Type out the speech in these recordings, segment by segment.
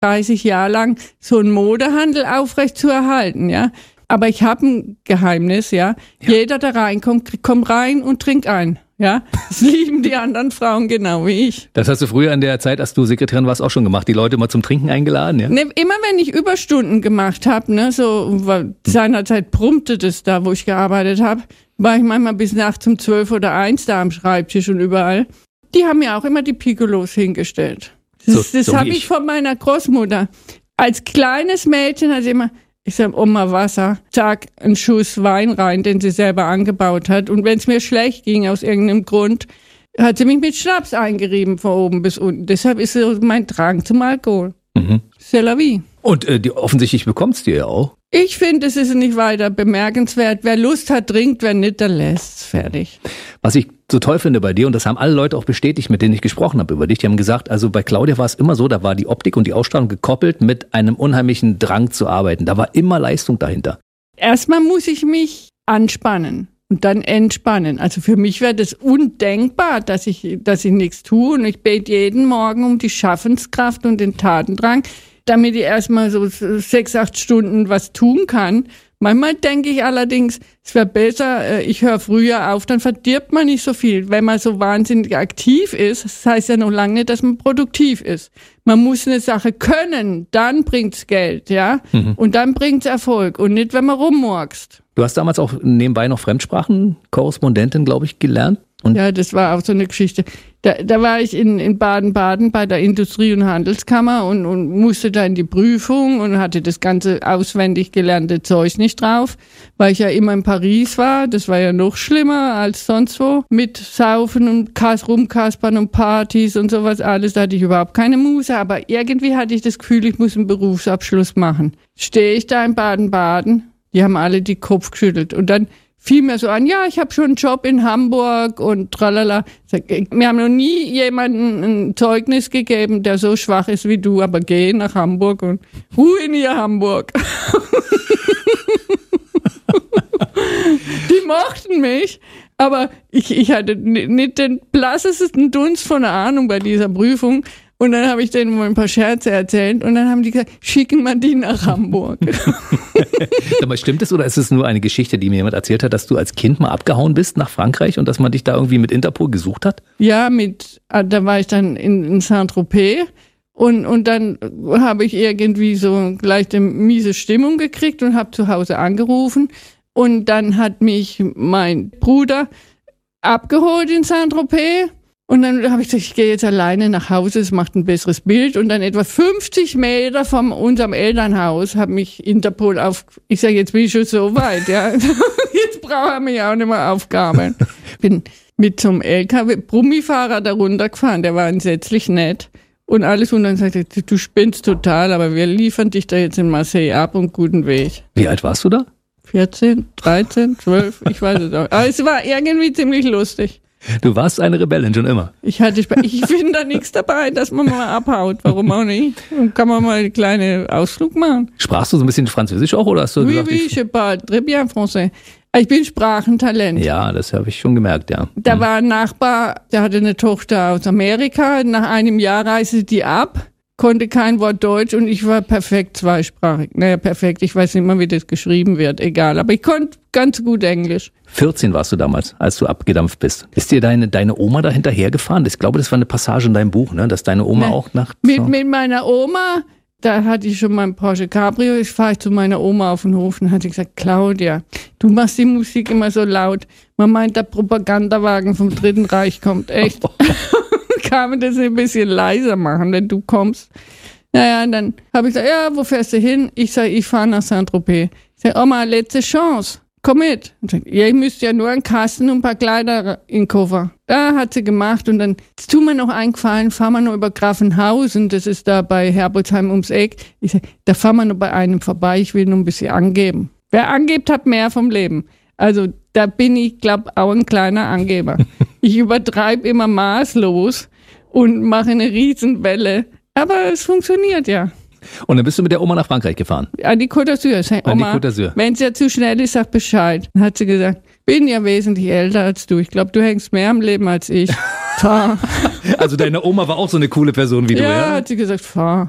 30 Jahre lang so einen Modehandel aufrecht zu erhalten, ja. Aber ich habe ein Geheimnis, ja. Jeder, der reinkommt, kommt rein und trinkt ein. Ja, das lieben die anderen Frauen genau wie ich. Das hast du früher in der Zeit, als du Sekretärin warst, auch schon gemacht, die Leute mal zum Trinken eingeladen, ja? Ne, immer wenn ich Überstunden gemacht habe, ne, so seinerzeit brummte das da, wo ich gearbeitet habe, war ich manchmal bis nachts um 12 oder 1 da am Schreibtisch und überall. Die haben mir auch immer die Piccolos hingestellt. Das habe ich von meiner Großmutter. Als kleines Mädchen hat sie immer... Ich sag, Oma Wasser, zack, einen Schuss Wein rein, den sie selber angebaut hat. Und wenn es mir schlecht ging, aus irgendeinem Grund, hat sie mich mit Schnaps eingerieben, von oben bis unten. Deshalb ist so mein Drang zum Alkohol. C'est la vie. Und offensichtlich bekommst du ja auch. Ich finde, es ist nicht weiter bemerkenswert. Wer Lust hat, trinkt, wer nicht, der lässt's. Fertig. Was ich so toll finde bei dir, und das haben alle Leute auch bestätigt, mit denen ich gesprochen habe über dich, die haben gesagt, also bei Claudia war es immer so, da war die Optik und die Ausstrahlung gekoppelt mit einem unheimlichen Drang zu arbeiten. Da war immer Leistung dahinter. Erstmal muss ich mich anspannen und dann entspannen. Also für mich wäre das undenkbar, dass ich nichts tue. Und ich bete jeden Morgen um die Schaffenskraft und den Tatendrang, damit ich erstmal so 6-8 Stunden was tun kann. Manchmal denke ich allerdings, es wäre besser, ich höre früher auf, dann verdirbt man nicht so viel. Wenn man so wahnsinnig aktiv ist, das heißt ja noch lange nicht, dass man produktiv ist. Man muss eine Sache können, dann bringt's Geld, ja, und dann bringt's Erfolg und nicht, wenn man rummurkst. Du hast damals auch nebenbei noch Fremdsprachenkorrespondentin, glaube ich, gelernt. Und ja, das war auch so eine Geschichte. Da war ich in Baden-Baden bei der Industrie- und Handelskammer und musste da in die Prüfung und hatte das ganze auswendig gelernte Zeug nicht drauf, weil ich ja immer in Paris war. Das war ja noch schlimmer als sonst wo. Mit Saufen und Rumkaspern und Partys und sowas alles. Da hatte ich überhaupt keine Muße. Aber irgendwie hatte ich das Gefühl, ich muss einen Berufsabschluss machen. Stehe ich da in Baden-Baden, die haben alle die Kopf geschüttelt. Und dann fiel mir so an, ja, ich habe schon einen Job in Hamburg und tralala. Mir haben noch nie jemanden ein Zeugnis gegeben, der so schwach ist wie du, aber geh nach Hamburg und Ruhe in ihr Hamburg. Die mochten mich, aber ich hatte nicht den blassesten Dunst von einer Ahnung bei dieser Prüfung. Und dann habe ich denen mal ein paar Scherze erzählt und dann haben die gesagt, schicken wir die nach Hamburg. Aber stimmt es oder ist es nur eine Geschichte, die mir jemand erzählt hat, dass du als Kind mal abgehauen bist nach Frankreich und dass man dich da irgendwie mit Interpol gesucht hat? Ja, da war ich dann in Saint-Tropez und dann habe ich irgendwie so gleich eine miese Stimmung gekriegt und habe zu Hause angerufen und dann hat mich mein Bruder abgeholt in Saint-Tropez. Und dann habe ich gesagt, ich gehe jetzt alleine nach Hause, es macht ein besseres Bild. Und dann etwa 50 Meter von unserem Elternhaus hat mich Interpol ich sage, jetzt bin ich schon so weit, ja. Jetzt braucht er mich auch nicht mehr aufgaben. Bin mit zum LKW-Brummifahrer da runtergefahren, der war entsetzlich nett. Und alles und dann sagte er, du spinnst total, aber wir liefern dich da jetzt in Marseille ab und guten Weg. Wie alt warst du da? 14, 13, 12, ich weiß es auch. Aber es war irgendwie ziemlich lustig. Du warst eine Rebellin schon immer. Ich finde da nichts dabei, dass man mal abhaut. Warum auch nicht? Und kann man mal einen kleinen Ausflug machen. Sprachst du so ein bisschen Französisch auch oder hast du gesagt, oui, je parle très bien français. Ich bin Sprachentalent. Ja, das habe ich schon gemerkt, ja. Da war ein Nachbar, der hatte eine Tochter aus Amerika. Nach einem Jahr reiste die ab, konnte kein Wort Deutsch und ich war perfekt zweisprachig. Naja, perfekt, ich weiß nicht mal, wie das geschrieben wird, egal. Aber ich konnte ganz gut Englisch. 14 warst du damals, als du abgedampft bist. Ist dir deine Oma da hinterhergefahren? Ich glaube, das war eine Passage in deinem Buch, ne? Dass deine Oma auch nachts... Mit meiner Oma, da hatte ich schon mein Porsche Cabrio, fahre ich zu meiner Oma auf den Hof und hatte gesagt, Claudia, du machst die Musik immer so laut. Man meint, der Propagandawagen vom Dritten Reich kommt, echt. Kann man das ein bisschen leiser machen, wenn du kommst? Naja, und dann habe ich gesagt, ja, wo fährst du hin? Ich sage, ich fahre nach Saint-Tropez. Ich sage, Oma, letzte Chance. Komm mit. Und sagt, ja, ich müsste ja nur einen Kasten und ein paar Kleider in den Koffer. Da hat sie gemacht und dann, jetzt tut mir noch eingefallen, fahren wir noch über Grafenhausen, das ist da bei Herbolzheim ums Eck. Ich sag, da fahren wir noch bei einem vorbei, ich will nur ein bisschen angeben. Wer angibt, hat mehr vom Leben. Also da bin ich, glaube auch ein kleiner Angeber. Ich übertreibe immer maßlos und mache eine Riesenwelle. Aber es funktioniert ja. Und dann bist du mit der Oma nach Frankreich gefahren? An die Côte d'Azur. Oma, Côte d'Azur. wenn es ja zu schnell ist, sag Bescheid. Dann hat sie gesagt, bin ja wesentlich älter als du. Ich glaube, du hängst mehr am Leben als ich. Fahr. Also deine Oma war auch so eine coole Person wie du, ja? Ja, hat sie gesagt, fahr.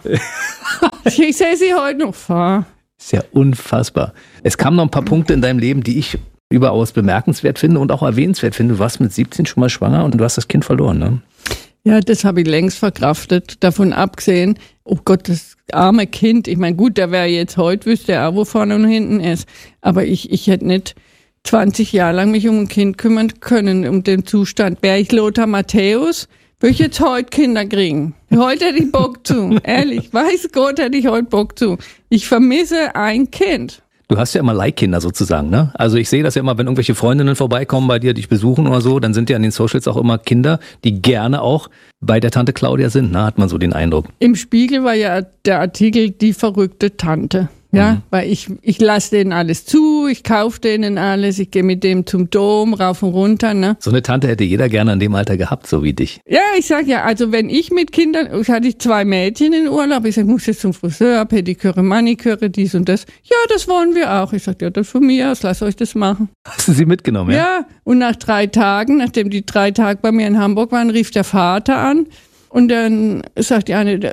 Ich sehe sie heute noch, fahr. Ist ja unfassbar. Es kamen noch ein paar Punkte in deinem Leben, die ich überaus bemerkenswert finde und auch erwähnenswert finde. Du warst mit 17 schon mal schwanger und du hast das Kind verloren, ne? Ja, das habe ich längst verkraftet. Davon abgesehen, oh Gott, das arme Kind. Ich meine, gut, der wäre jetzt heute, wüsste er auch, wo vorne und hinten ist. Aber ich hätte nicht 20 Jahre lang mich um ein Kind kümmern können, um den Zustand. Wäre ich Lothar Matthäus, würde ich jetzt heute Kinder kriegen. Heute hätte ich Bock zu. Ehrlich, weiß Gott, hätte ich heute Bock zu. Ich vermisse ein Kind. Du hast ja immer Leihkinder sozusagen, ne? Also ich sehe das ja immer, wenn irgendwelche Freundinnen vorbeikommen bei dir, dich besuchen oder so, dann sind ja an den Socials auch immer Kinder, die gerne auch bei der Tante Claudia sind, ne? Hat man so den Eindruck. Im Spiegel war ja der Artikel Die verrückte Tante. Ja, weil ich lasse denen alles zu, ich kaufe denen alles, ich gehe mit dem zum Dom, rauf und runter, ne? So eine Tante hätte jeder gerne in dem Alter gehabt, so wie dich. Ja, ich sag ja, also wenn ich mit Kindern, hatte ich 2 Mädchen in Urlaub, ich sag, muss jetzt zum Friseur, Pediküre, Maniküre, dies und das. Ja, das wollen wir auch. Ich sag, ja, das von mir aus, lasst euch das machen. Hast du sie mitgenommen, ja? Ja, und nach 3 Tagen, nachdem die 3 Tage bei mir in Hamburg waren, rief der Vater an und dann sagt die eine,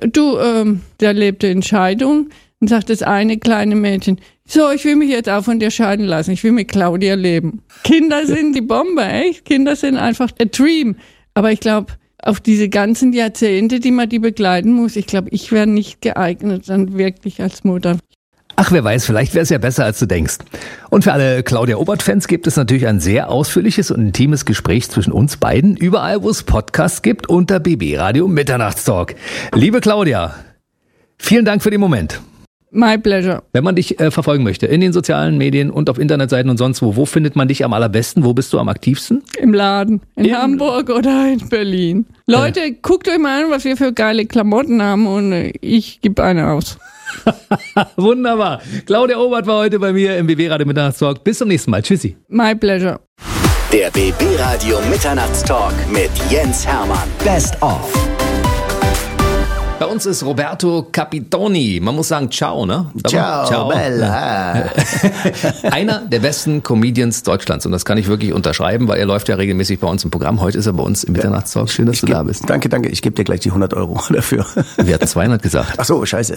der lebte in Scheidung. Und sagt das eine kleine Mädchen, so, ich will mich jetzt auch von dir scheiden lassen, ich will mit Claudia leben. Kinder sind die Bombe, echt. Kinder sind einfach a dream. Aber ich glaube, auf diese ganzen Jahrzehnte, die man die begleiten muss, ich glaube, ich wäre nicht geeignet dann wirklich als Mutter. Ach, wer weiß, vielleicht wäre es ja besser, als du denkst. Und für alle Claudia Obert-Fans gibt es natürlich ein sehr ausführliches und intimes Gespräch zwischen uns beiden, überall, wo es Podcasts gibt, unter BB Radio Mitternachtstalk. Liebe Claudia, vielen Dank für den Moment. My pleasure. Wenn man dich verfolgen möchte, in den sozialen Medien und auf Internetseiten und sonst wo findet man dich am allerbesten? Wo bist du am aktivsten? Im Laden. In Hamburg oder in Berlin. Leute, guckt euch mal an, was wir für geile Klamotten haben und ich gebe eine aus. Wunderbar. Claudia Obert war heute bei mir im BB Radio Mitternachtstalk. Bis zum nächsten Mal. Tschüssi. My pleasure. Der BB Radio Mitternachtstalk mit Jens Hermann. Best of. Bei uns ist Roberto Capitoni. Man muss sagen, ciao, ne? Ciao, Bella. Einer der besten Comedians Deutschlands. Und das kann ich wirklich unterschreiben, weil er läuft ja regelmäßig bei uns im Programm. Heute ist er bei uns im Mitternachtstalk. Schön, dass du da bist. Danke. Ich gebe dir gleich die 100 € dafür. Wir hatten 200 gesagt. Ach so, scheiße.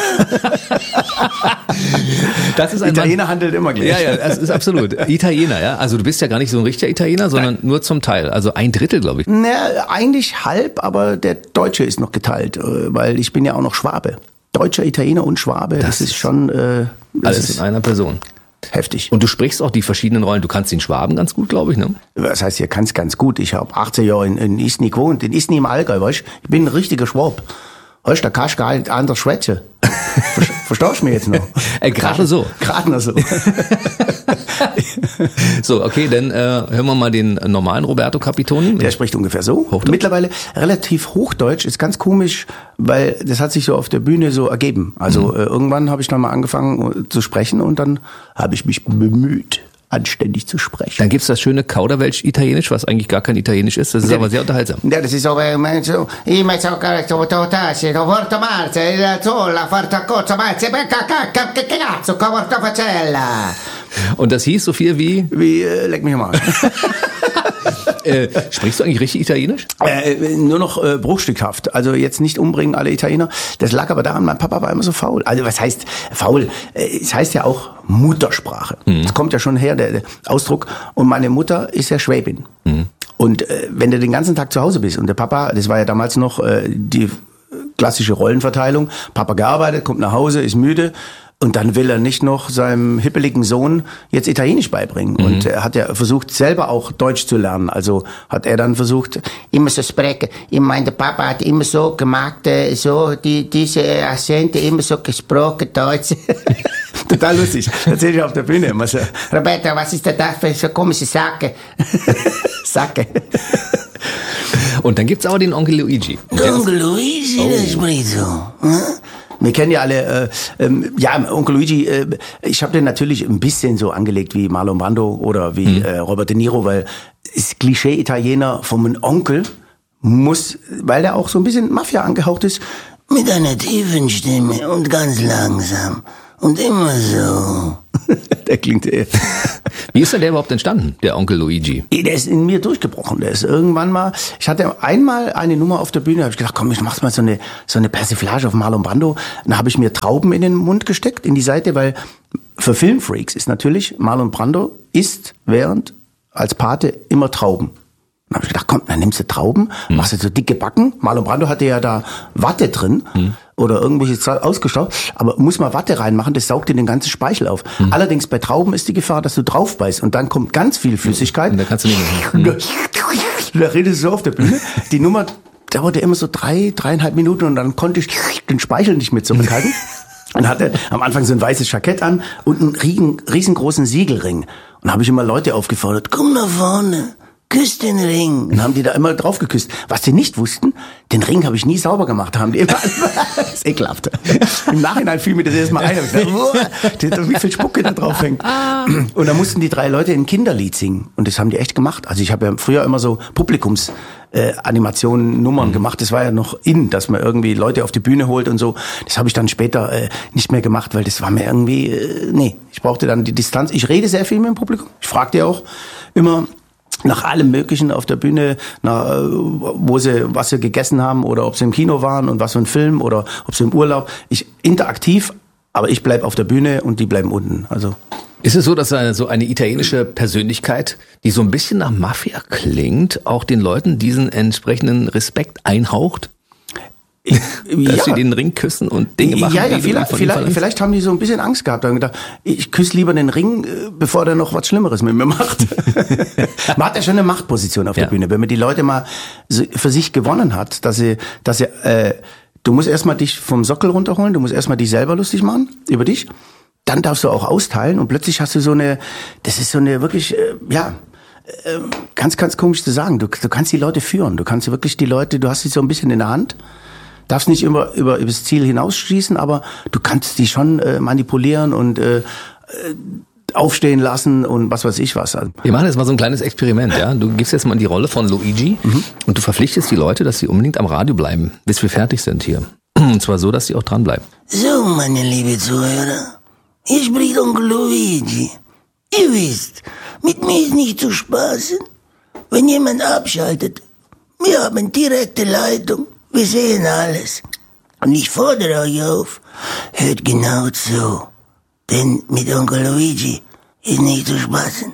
Das ist ein Italiener handelt immer gleich. Ja, das ist absolut. Italiener, ja. Also du bist ja gar nicht so ein richtiger Italiener, sondern nur zum Teil. Also 1/3, glaube ich. Na, eigentlich halb, aber der Deutsche ist noch geteilt, weil ich bin ja auch noch Schwabe. Deutscher, Italiener und Schwabe, das ist schon alles in einer Person. Heftig. Und du sprichst auch die verschiedenen Rollen. Du kannst den Schwaben ganz gut, glaube ich, ne? Was heißt hier ganz gut? Ich habe 18 Jahre in Isny gewohnt, in Isny im Allgäu, weißt du? Ich bin ein richtiger Schwab. Weißt du, da kannst du gar nicht anders schwätzen. Verstehst du mich jetzt noch? Gerade so. Gerade noch so. So, okay, dann hören wir mal den normalen Roberto Capitoni. Der spricht ungefähr so. Hochdeutsch. Mittlerweile relativ Hochdeutsch. Ist ganz komisch, weil das hat sich so auf der Bühne so ergeben. Also irgendwann habe ich dann mal angefangen zu sprechen und dann habe ich mich bemüht, anständig zu sprechen. Dann gibt's das schöne Kauderwelsch-Italienisch, was eigentlich gar kein Italienisch ist. Das ist aber sehr unterhaltsam. Ja, das ist so, und das hieß so viel wie? Leck mich am Arsch. Sprichst du eigentlich richtig Italienisch? Nur noch bruchstückhaft. Also jetzt nicht umbringen alle Italiener. Das lag aber daran, mein Papa war immer so faul. Also was heißt faul? Es heißt ja auch Muttersprache. Das kommt ja schon her, der Ausdruck. Und meine Mutter ist ja Schwäbin. Und wenn du den ganzen Tag zu Hause bist und der Papa, das war ja damals noch die klassische Rollenverteilung, Papa gearbeitet, kommt nach Hause, ist müde. Und dann will er nicht noch seinem hippeligen Sohn jetzt Italienisch beibringen. Und er hat ja versucht, selber auch Deutsch zu lernen. Also hat er dann versucht, immer so sprechen. Ich meine, der Papa hat immer so gemacht, so diese Akzente immer so gesprochen, Deutsch. Total lustig. Erzähl ich auf der Bühne immer so. Roberto, was ist denn das für so komische Sacke? Sacke. Und dann gibt's aber den Onkel Luigi. Onkel Luigi, das spricht so. Wir kennen ja alle, Onkel Luigi, ich habe den natürlich ein bisschen so angelegt wie Marlon Brando oder wie Robert De Niro, weil das Klischee-Italiener vom Onkel muss, weil der auch so ein bisschen Mafia angehaucht ist, mit einer tiefen Stimme und ganz langsam und immer so. Der klingt Wie ist denn der überhaupt entstanden, der Onkel Luigi? Der ist in mir durchgebrochen. Der ist irgendwann mal, ich hatte einmal eine Nummer auf der Bühne, habe ich gedacht, komm, ich mach's mal so eine Persiflage auf Marlon Brando. Dann habe ich mir Trauben in den Mund gesteckt, in die Seite, weil für Filmfreaks ist natürlich, Marlon Brando isst während als Pate immer Trauben. Dann habe ich gedacht, komm, dann nimmst du Trauben, machst du so dicke Backen. Marlon Brando hatte ja da Watte drin oder irgendwelches ausgestaucht, aber muss mal Watte reinmachen, das saugt dir den ganzen Speichel auf. Allerdings bei Trauben ist die Gefahr, dass du drauf beißt und dann kommt ganz viel Flüssigkeit. Und da kannst du nicht mehr. Da redest du so auf der Bühne. Die Nummer dauerte immer so 3,5 Minuten und dann konnte ich den Speichel nicht mehr zurückhalten. Und hatte am Anfang so ein weißes Jackett an und einen riesengroßen Siegelring. Und habe ich immer Leute aufgefordert, komm nach vorne. Küss den Ring. Und haben die da immer drauf geküsst. Was sie nicht wussten, den Ring habe ich nie sauber gemacht. Haben die immer, das ist ekelhaft. Im Nachhinein fiel mir das erstmal ein. Ich dachte, wie viel Spucke da drauf hängt. Und da mussten die 3 Leute ein Kinderlied singen. Und das haben die echt gemacht. Also ich habe ja früher immer so Publikums-Animationen, Nummern gemacht. Das war ja noch dass man irgendwie Leute auf die Bühne holt und so. Das habe ich dann später nicht mehr gemacht, weil das war mir irgendwie, ich brauchte dann die Distanz. Ich rede sehr viel mit dem Publikum. Ich fragte ja auch immer, nach allem Möglichen auf der Bühne, was sie gegessen haben oder ob sie im Kino waren und was für ein Film oder ob sie im Urlaub. Interaktiv, aber ich bleib auf der Bühne und die bleiben unten. Also ist es so, dass so eine italienische Persönlichkeit, die so ein bisschen nach Mafia klingt, auch den Leuten diesen entsprechenden Respekt einhaucht? Dass sie den Ring küssen und Dinge machen. Ja, vielleicht haben die so ein bisschen Angst gehabt. Haben gedacht, ich küsse lieber den Ring, bevor der noch was Schlimmeres mit mir macht. Man hat ja schon eine Machtposition auf der Bühne. Wenn man die Leute mal für sich gewonnen hat, du musst erstmal dich vom Sockel runterholen, du musst erstmal dich selber lustig machen, über dich. Dann darfst du auch austeilen und plötzlich hast du das ist so eine wirklich, ganz, ganz komisch zu sagen. Du kannst die Leute führen. Du kannst wirklich du hast sie so ein bisschen in der Hand. Darfst nicht immer über das Ziel hinausschießen, aber du kannst die schon manipulieren und aufstehen lassen und was weiß ich was. Wir machen jetzt mal so ein kleines Experiment, ja. Du gibst jetzt mal die Rolle von Luigi und du verpflichtest die Leute, dass sie unbedingt am Radio bleiben, bis wir fertig sind hier. Und zwar so, dass sie auch dranbleiben. So, meine liebe Zuhörer, hier spricht Onkel Luigi. Ihr wisst, mit mir ist nicht zu spaßen. Wenn jemand abschaltet, wir haben direkte Leitung. Wir sehen alles. Und ich fordere euch auf, hört genau zu. Denn mit Onkel Luigi ist nicht zu spaßen.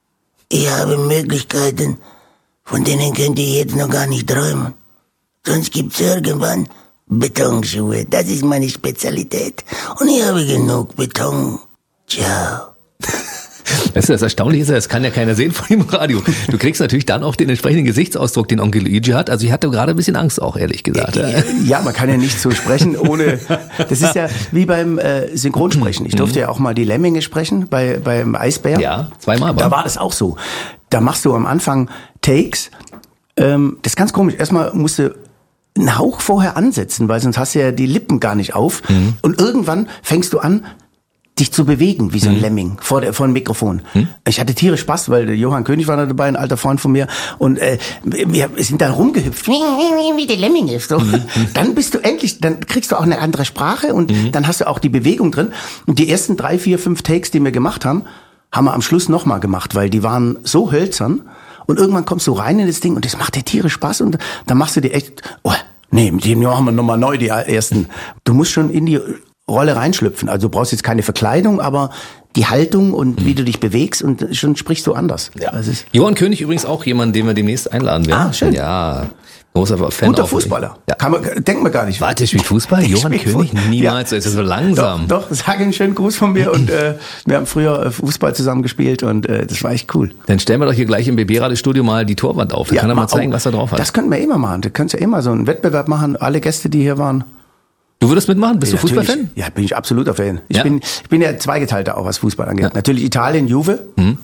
Ich habe Möglichkeiten, von denen könnt ihr jetzt noch gar nicht träumen. Sonst gibt's irgendwann Betonschuhe. Das ist meine Spezialität. Und ich habe genug Beton. Ciao. Weißt du, das Erstaunliche ist, das kann ja keiner sehen von dem Radio. Du kriegst natürlich dann auch den entsprechenden Gesichtsausdruck, den Onkel Luigi hat. Also ich hatte gerade ein bisschen Angst auch, ehrlich gesagt. Ja, man kann ja nicht so sprechen ohne, das ist ja wie beim Synchronsprechen. Ich durfte ja auch mal die Lemminge sprechen beim Eisbär. Ja, zweimal. Da war das auch so. Da machst du am Anfang Takes. Das ist ganz komisch. Erstmal musst du einen Hauch vorher ansetzen, weil sonst hast du ja die Lippen gar nicht auf. Und irgendwann fängst du an, dich zu bewegen, wie so ein Lemming, vor dem Mikrofon. Ich hatte tierisch Spaß, weil der Johann König war da dabei, ein alter Freund von mir, und wir sind dann rumgehüpft, wie der Lemming ist. So. Dann dann kriegst du auch eine andere Sprache und dann hast du auch die Bewegung drin. Und die ersten 3, 4, 5 Takes, die wir gemacht haben wir am Schluss nochmal gemacht, weil die waren so hölzern. Und irgendwann kommst du rein in das Ding und das macht dir tierisch Spaß und dann machst du dir echt, mit dem machen wir nochmal neu, die ersten. Du musst schon in die Rolle reinschlüpfen. Also du brauchst jetzt keine Verkleidung, aber die Haltung und wie du dich bewegst und schon sprichst du anders. Ja. Johann König übrigens auch jemand, den wir demnächst einladen werden. Ah, schön. Ja, großer Fan. Guter Fußballer. Ja. Denkt man gar nicht. Warte, spielt Fußball? Johann König? Niemals, ist so langsam. Doch, sag einen schönen Gruß von mir und wir haben früher Fußball zusammen gespielt und das war echt cool. Dann stellen wir doch hier gleich im BB-Radio-Studio mal die Torwand auf. Da kann er mal zeigen, was er drauf hat. Das könnten wir immer machen. Du könntest ja immer so einen Wettbewerb machen, alle Gäste, die hier waren. Du würdest mitmachen? Bist du Fußballfan? Ja, bin ich absoluter Fan. Ich bin ja zweigeteilter auch, was Fußball angeht. Ja. Natürlich Italien, Juve,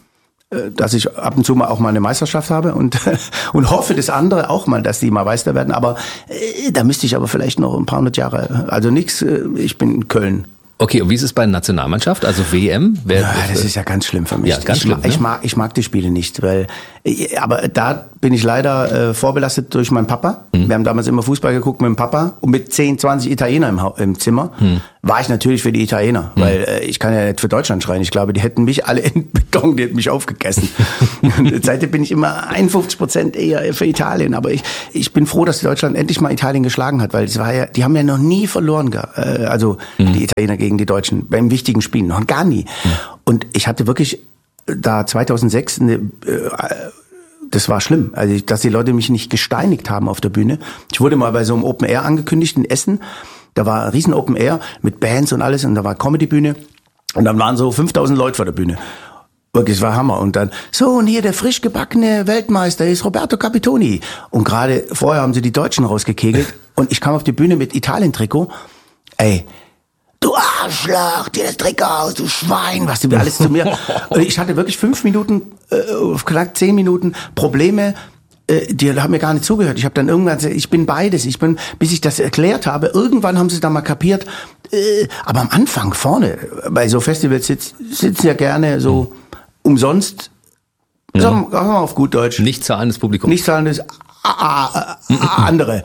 dass ich ab und zu mal auch mal eine Meisterschaft habe und hoffe das andere auch mal, dass die mal Meister werden. Aber da müsste ich aber vielleicht noch ein paar hundert Jahre, also nix, ich bin in Köln. Okay, und wie ist es bei der Nationalmannschaft, also WM? Das ist ja ganz schlimm für mich. Ja, ganz schlimm, ich mag die Spiele nicht, weil Aber da bin ich leider vorbelastet durch meinen Papa. Wir haben damals immer Fußball geguckt mit dem Papa und mit 10, 20 Italiener im Zimmer. War ich natürlich für die Italiener, weil ich kann ja nicht für Deutschland schreien. Ich glaube, die hätten mich alle in Beton, die hätten mich aufgegessen. Und seitdem bin ich immer 51% eher für Italien. Aber ich bin froh, dass Deutschland endlich mal Italien geschlagen hat, weil es war ja, die haben ja noch nie verloren, also die Italiener gegen die Deutschen beim wichtigen Spiel, noch gar nie. Und ich hatte wirklich da 2006 das war schlimm, also dass die Leute mich nicht gesteinigt haben auf der Bühne. Ich wurde mal bei so einem Open Air angekündigt in Essen. Da war ein riesen Open Air mit Bands und alles und da war Comedy-Bühne und dann waren so 5000 Leute vor der Bühne. Wirklich, es war Hammer. Und dann, so, und hier der frisch gebackene Weltmeister ist Roberto Capitoni. Und gerade vorher haben sie die Deutschen rausgekegelt und ich kam auf die Bühne mit Italien-Trikot. Ey, du Arschloch, dir das Trikot aus, du Schwein, was du alles zu mir. Und ich hatte wirklich 5 Minuten, knapp 10 Minuten Probleme. Die haben mir gar nicht zugehört. Ich habe dann irgendwann gesagt, ich bin beides. Bis ich das erklärt habe, irgendwann haben sie es dann mal kapiert. Aber am Anfang vorne, bei so Festivals sitzen ja gerne so umsonst, sagen wir mal auf gut Deutsch. Nicht zahlendes Publikum. Nicht zahlendes andere.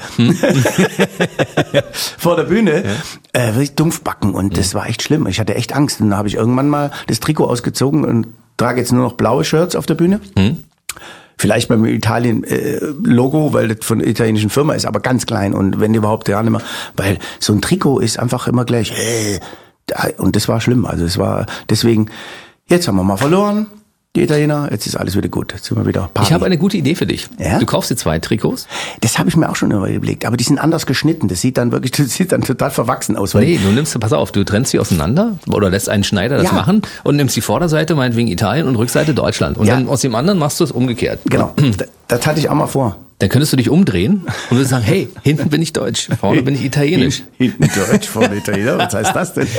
Vor der Bühne wirklich Dumpfbacken und das war echt schlimm. Ich hatte echt Angst. Und dann habe ich irgendwann mal das Trikot ausgezogen und trage jetzt nur noch blaue Shirts auf der Bühne. Vielleicht beim Italien-Logo, weil das von einer italienischen Firma ist, aber ganz klein und wenn überhaupt gar nicht mehr, weil so ein Trikot ist einfach immer gleich. Und das war schlimm. Also es war deswegen, jetzt haben wir mal verloren, die Italiener, jetzt ist alles wieder gut. Jetzt sind wir wieder pari. Ich habe eine gute Idee für dich. Ja? Du kaufst dir 2 Trikots. Das habe ich mir auch schon überlegt, aber die sind anders geschnitten. Das sieht dann total verwachsen aus. Weil Pass auf, du trennst sie auseinander oder lässt einen Schneider das machen und nimmst die Vorderseite, meinetwegen Italien und Rückseite Deutschland. Und dann aus dem anderen machst du es umgekehrt. Genau, das hatte ich auch mal vor. Dann könntest du dich umdrehen und würdest sagen, hey, hinten bin ich deutsch, vorne bin ich italienisch. Hinten deutsch, vorne Italiener, was heißt das denn?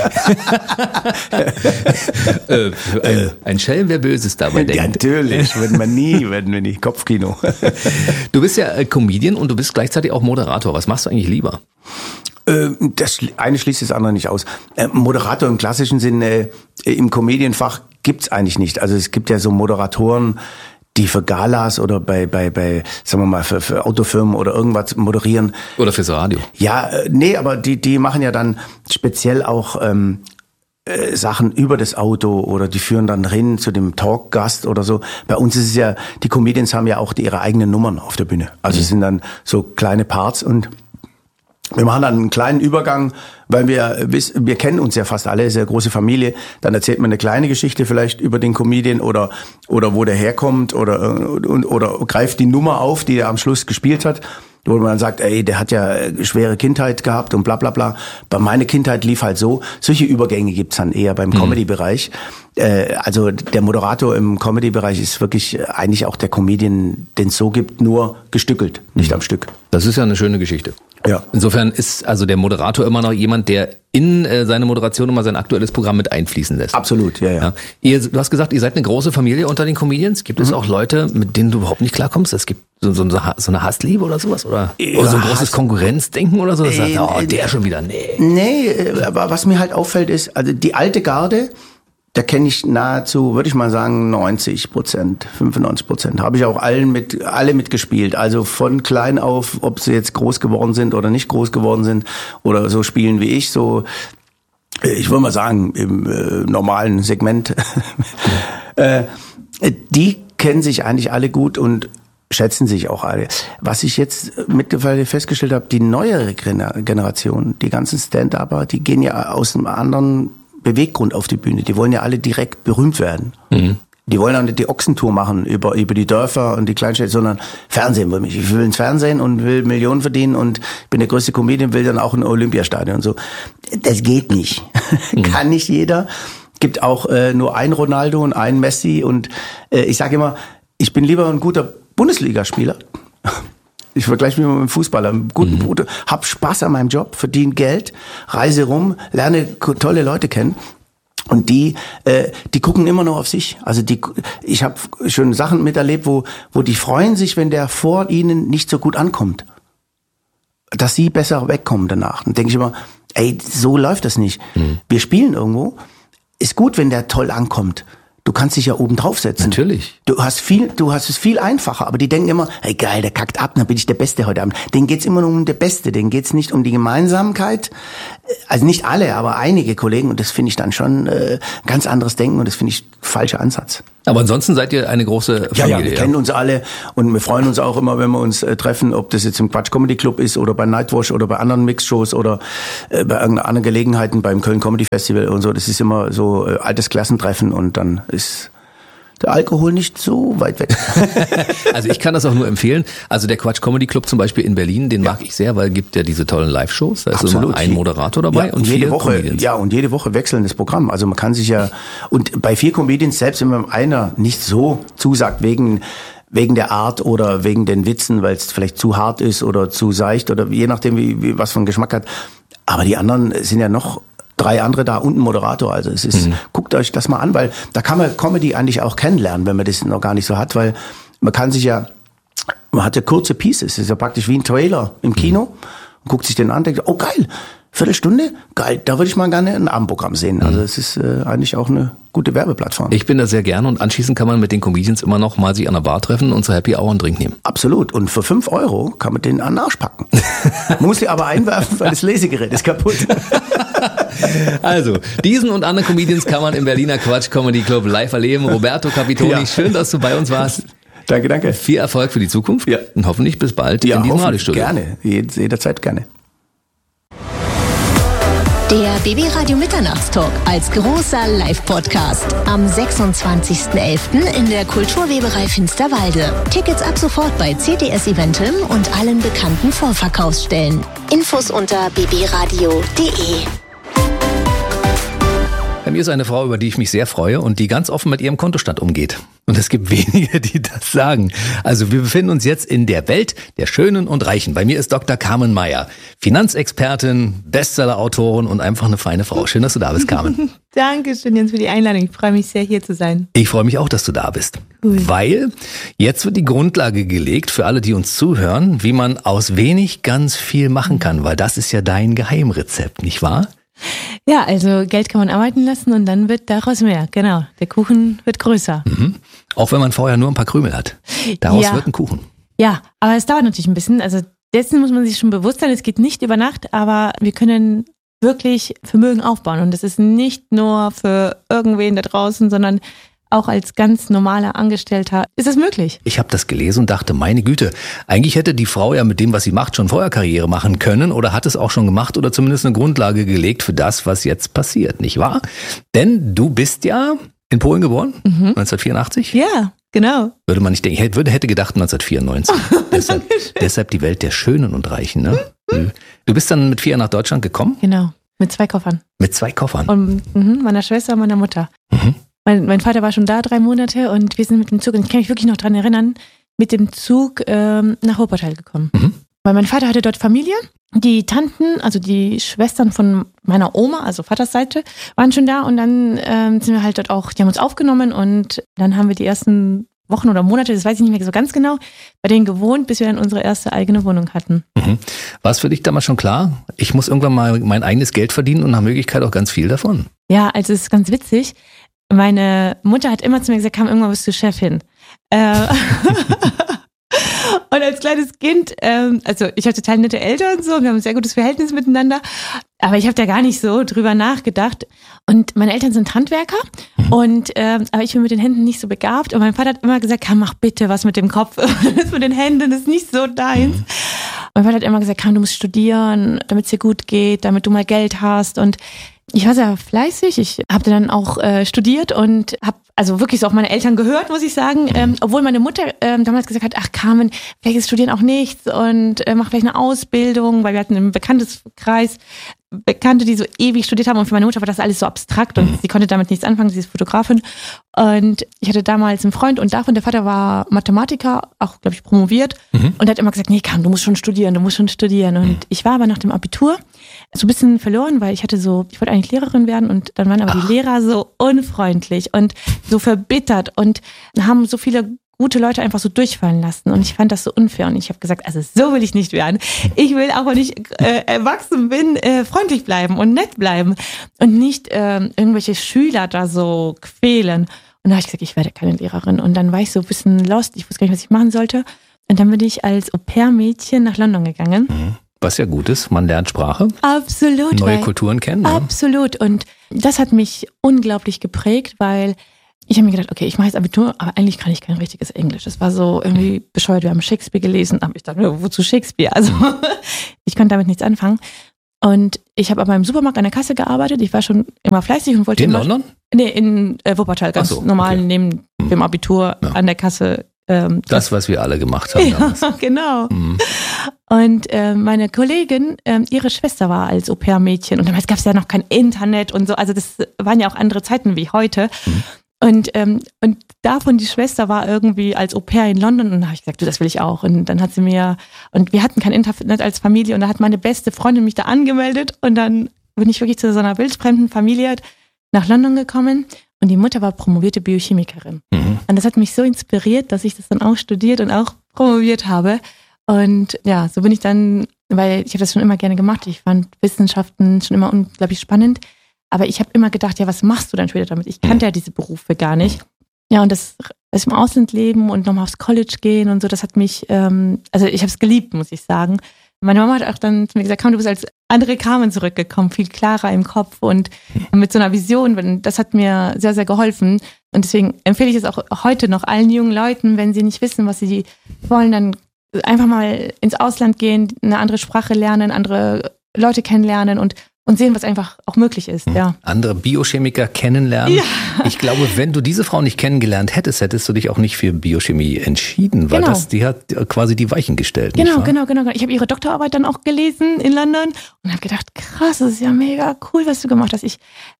Ein Schelm, wer Böses dabei denkt. Ja, natürlich, werden wir nicht. Kopfkino. Du bist ja Comedian und du bist gleichzeitig auch Moderator. Was machst du eigentlich lieber? Das eine schließt das andere nicht aus. Moderator im klassischen Sinne, im Comedianfach gibt's eigentlich nicht. Also es gibt ja so Moderatoren, die für Galas oder bei sagen wir mal, für Autofirmen oder irgendwas moderieren. Oder fürs Radio. Ja, nee, aber die machen ja dann speziell auch Sachen über das Auto oder die führen dann hin zu dem Talkgast oder so. Bei uns ist es ja, die Comedians haben ja auch ihre eigenen Nummern auf der Bühne. Also es sind dann so kleine Parts und wir machen dann einen kleinen Übergang, weil wir kennen uns ja fast alle, ist ja eine große Familie. Dann erzählt man eine kleine Geschichte vielleicht über den Comedian oder wo der herkommt oder greift die Nummer auf, die er am Schluss gespielt hat. Wo man dann sagt, ey, der hat ja schwere Kindheit gehabt und bla bla bla. Bei meiner Kindheit lief halt so. Solche Übergänge gibt's dann eher beim Comedy-Bereich. Also der Moderator im Comedy-Bereich ist wirklich eigentlich auch der Comedian, den es so gibt, nur gestückelt, nicht am Stück. Das ist ja eine schöne Geschichte. Ja. Insofern ist also der Moderator immer noch jemand, der in seine Moderation immer sein aktuelles Programm mit einfließen lässt. Absolut, ja. Du hast gesagt, ihr seid eine große Familie unter den Comedians. Gibt es auch Leute, mit denen du überhaupt nicht klarkommst? Es gibt so eine Hassliebe oder sowas? Oder so ein großes Konkurrenzdenken oder so? Das sagt, der schon wieder, Nee, aber was mir halt auffällt ist, also die alte Garde, da kenne ich nahezu, würde ich mal sagen, 90%, 95%. Habe ich auch alle mitgespielt. Also von klein auf, ob sie jetzt groß geworden sind oder nicht groß geworden sind oder so spielen wie ich, so, ich würde mal sagen, im normalen Segment. Die kennen sich eigentlich alle gut und schätzen sich auch alle. Was ich jetzt mittlerweile festgestellt habe, die neuere Generation, die ganzen Stand-Upper, die gehen ja aus einem anderen Beweggrund auf die Bühne. Die wollen ja alle direkt berühmt werden. Die wollen auch nicht die Ochsentour machen über die Dörfer und die Kleinstädte, sondern Fernsehen will mich. Ich will ins Fernsehen und will Millionen verdienen und bin der größte Comedian, will dann auch ein Olympiastadion und so. Das geht nicht. Kann nicht jeder. Gibt auch nur einen Ronaldo und einen Messi und ich sage immer, ich bin lieber ein guter Bundesligaspieler. Ich vergleiche mich mit einem Fußballer, hab Spaß an meinem Job, verdiene Geld, reise rum, lerne tolle Leute kennen und die gucken immer noch auf sich. Also ich habe schon Sachen miterlebt, wo die freuen sich, wenn der vor ihnen nicht so gut ankommt, dass sie besser wegkommen danach. Dann denke ich immer, ey, so läuft das nicht. Wir spielen irgendwo, ist gut, wenn der toll ankommt. Du kannst dich ja oben draufsetzen. Natürlich. Du hast es viel einfacher, aber die denken immer, hey geil, der kackt ab, dann bin ich der Beste heute Abend. Denen geht's immer nur um der Beste, denen geht's nicht um die Gemeinsamkeit. Also nicht alle, aber einige Kollegen, und das finde ich dann schon ganz anderes Denken und das finde ich falscher Ansatz. Aber ansonsten seid ihr eine große Familie. Ja, wir kennen uns alle und wir freuen uns auch immer, wenn wir uns treffen, ob das jetzt im Quatsch Comedy Club ist oder bei Nightwash oder bei anderen Mixshows oder bei irgendeiner anderen Gelegenheiten beim Köln Comedy Festival und so. Das ist immer so altes Klassentreffen und dann ist der Alkohol nicht so weit weg. Also ich kann das auch nur empfehlen. Also der Quatsch Comedy Club zum Beispiel in Berlin, den mag ich sehr, weil es gibt ja diese tollen Live-Shows. Da ist immer ein Moderator dabei und jede Woche Comedians. Ja, und jede Woche wechselndes Programm. Also man kann sich ja, und bei 4 Comedians, selbst wenn man einer nicht so zusagt wegen der Art oder wegen den Witzen, weil es vielleicht zu hart ist oder zu seicht oder je nachdem, wie was für einen Geschmack hat. Aber die anderen sind ja noch 3 andere da und ein Moderator. Also es ist, guckt euch das mal an, weil da kann man Comedy eigentlich auch kennenlernen, wenn man das noch gar nicht so hat, weil man hat ja kurze Pieces. Das ist ja praktisch wie ein Trailer im Kino. Und guckt sich den an, denkt, oh geil, Viertelstunde? Geil, da würde ich mal gerne ein Abendprogramm sehen. Also es ist eigentlich auch eine gute Werbeplattform. Ich bin da sehr gerne und anschließend kann man mit den Comedians immer noch mal sich an der Bar treffen und zur Happy Hour einen Drink nehmen. Absolut. Und für 5 € kann man den an den Arsch packen. Muss sie aber einwerfen, weil das Lesegerät ist kaputt. Also, diesen und andere Comedians kann man im Berliner Quatsch Comedy Club live erleben. Roberto Capitoni, schön, dass du bei uns warst. Danke. Viel Erfolg für die Zukunft und hoffentlich bis bald in diesem Radiostudio. Gerne, jederzeit gerne. Der BB Radio Mitternachtstalk als großer Live-Podcast am 26.11. in der Kulturweberei Finsterwalde. Tickets ab sofort bei CTS Eventim und allen bekannten Vorverkaufsstellen. Infos unter bbradio.de. Bei mir ist eine Frau, über die ich mich sehr freue und die ganz offen mit ihrem Kontostand umgeht. Und es gibt wenige, die das sagen. Also wir befinden uns jetzt in der Welt der Schönen und Reichen. Bei mir ist Dr. Carmen Meyer, Finanzexpertin, Bestseller-Autorin und einfach eine feine Frau. Schön, dass du da bist, Carmen. Dankeschön, Jens, für die Einladung. Ich freue mich sehr, hier zu sein. Ich freue mich auch, dass du da bist. Cool. Weil jetzt wird die Grundlage gelegt für alle, die uns zuhören, wie man aus wenig ganz viel machen kann. Weil das ist ja dein Geheimrezept, nicht wahr? Ja, also Geld kann man arbeiten lassen und dann wird daraus mehr. Genau, der Kuchen wird größer. Mhm. Auch wenn man vorher nur ein paar Krümel hat. Daraus wird ein Kuchen. Ja, aber es dauert natürlich ein bisschen. Also dessen muss man sich schon bewusst sein. Es geht nicht über Nacht, aber wir können wirklich Vermögen aufbauen. Und das ist nicht nur für irgendwen da draußen, sondern auch als ganz normaler Angestellter ist es möglich. Ich habe das gelesen und dachte, meine Güte, eigentlich hätte die Frau ja mit dem, was sie macht, schon vorher Karriere machen können oder hat es auch schon gemacht oder zumindest eine Grundlage gelegt für das, was jetzt passiert, nicht wahr? Denn du bist ja in Polen geboren, 1984? Ja, genau. Würde man nicht denken, hätte gedacht 1994. deshalb die Welt der Schönen und Reichen, ne? Du bist dann mit 4 nach Deutschland gekommen? Genau, mit 2 Koffern. Mit 2 Koffern? Und meiner Schwester und meiner Mutter. Mhm. Mein Vater war schon da 3 Monate und wir sind mit dem Zug, und ich kann mich wirklich noch dran erinnern, mit dem Zug nach Wuppertal gekommen. Mhm. Weil mein Vater hatte dort Familie. Die Tanten, also die Schwestern von meiner Oma, also Vaters Seite, waren schon da und dann sind wir halt dort auch, die haben uns aufgenommen und dann haben wir die ersten Wochen oder Monate, das weiß ich nicht mehr so ganz genau, bei denen gewohnt, bis wir dann unsere erste eigene Wohnung hatten. Mhm. War es für dich damals schon klar, ich muss irgendwann mal mein eigenes Geld verdienen und nach Möglichkeit auch ganz viel davon? Ja, also es ist ganz witzig. Meine Mutter hat immer zu mir gesagt, irgendwann bist du Chefin. Und als kleines Kind, also ich habe total nette Eltern und so, wir haben ein sehr gutes Verhältnis miteinander, aber ich habe da gar nicht so drüber nachgedacht. Und meine Eltern sind Handwerker, und aber ich bin mit den Händen nicht so begabt. Und mein Vater hat immer gesagt, mach bitte was mit dem Kopf, das mit den Händen ist nicht so deins. Mein Vater hat immer gesagt, du musst studieren, damit es dir gut geht, damit du mal Geld hast. Und ich war sehr fleißig. Ich habe dann auch studiert und habe also wirklich so auf meine Eltern gehört, muss ich sagen. Obwohl meine Mutter damals gesagt hat, ach Carmen, vielleicht ist Studieren auch nichts und mach vielleicht eine Ausbildung, weil wir hatten im Bekannteskreis Bekannte, die so ewig studiert haben, und für meine Mutter war das alles so abstrakt und sie konnte damit nichts anfangen, sie ist Fotografin. Und ich hatte damals einen Freund und davon, der Vater war Mathematiker, auch, glaube ich, promoviert, und er hat immer gesagt, nee, Carmen, du musst schon studieren. Und ich war aber nach dem Abitur so ein bisschen verloren, weil ich wollte eigentlich Lehrerin werden, und dann waren aber die Lehrer so unfreundlich und so verbittert und haben so viele gute Leute einfach so durchfallen lassen, und ich fand das so unfair, und ich habe gesagt, also so will ich nicht werden. Ich will, auch wenn ich erwachsen bin, freundlich bleiben und nett bleiben und nicht irgendwelche Schüler da so quälen. dann habe ich gesagt, ich werde keine Lehrerin. Und dann war ich so ein bisschen lost, ich wusste gar nicht, was ich machen sollte. Und dann bin ich als Au-pair-Mädchen nach London gegangen. Was ja gut ist, man lernt Sprache. Absolut. Neue Kulturen kennen. Ne? Absolut. Und das hat mich unglaublich geprägt, weil ich habe mir gedacht, okay, ich mache jetzt Abitur, aber eigentlich kann ich kein richtiges Englisch. Das war so irgendwie bescheuert. Wir haben Shakespeare gelesen, aber ich dachte, wozu Shakespeare? Also ich konnte damit nichts anfangen. Und ich habe aber im Supermarkt an der Kasse gearbeitet. Ich war schon immer fleißig und wollte in London? Nee, in Wuppertal, ganz normal neben dem Abitur an der Kasse. Das, was wir alle gemacht haben. Ja, genau. Und meine Kollegin, ihre Schwester war als Au-pair-Mädchen und damals gab es ja noch kein Internet und so. Also das waren ja auch andere Zeiten wie heute. Und davon die Schwester war irgendwie als Au-pair in London und da habe ich gesagt, du, das will ich auch. Und dann hat sie mir, und wir hatten kein Internet als Familie und da hat meine beste Freundin mich da angemeldet und dann bin ich wirklich zu so einer wildfremden Familie nach London gekommen und die Mutter war promovierte Biochemikerin. Und das hat mich so inspiriert, dass ich das dann auch studiert und auch promoviert habe. Und ja, so bin ich dann, weil ich habe das schon immer gerne gemacht. Ich fand Wissenschaften schon immer unglaublich spannend. Aber ich habe immer gedacht, ja, was machst du dann später damit? Ich kannte ja diese Berufe gar nicht. Ja, und das im Ausland leben und nochmal aufs College gehen und so, das hat mich, also ich habe es geliebt, muss ich sagen. Meine Mama hat auch dann zu mir gesagt, komm, du bist als andere Carmen zurückgekommen, viel klarer im Kopf und mit so einer Vision. Das hat mir sehr, sehr geholfen. Und deswegen empfehle ich es auch heute noch allen jungen Leuten, wenn sie nicht wissen, was sie wollen, dann einfach mal ins Ausland gehen, eine andere Sprache lernen, andere Leute kennenlernen und sehen, was einfach auch möglich ist. Ja. Andere Biochemiker kennenlernen. Ja. Ich glaube, wenn du diese Frau nicht kennengelernt hättest, hättest du dich auch nicht für Biochemie entschieden, weil die hat quasi die Weichen gestellt. Genau. Ich habe ihre Doktorarbeit dann auch gelesen in London und habe gedacht, krass, das ist ja mega cool, was du gemacht hast. Ich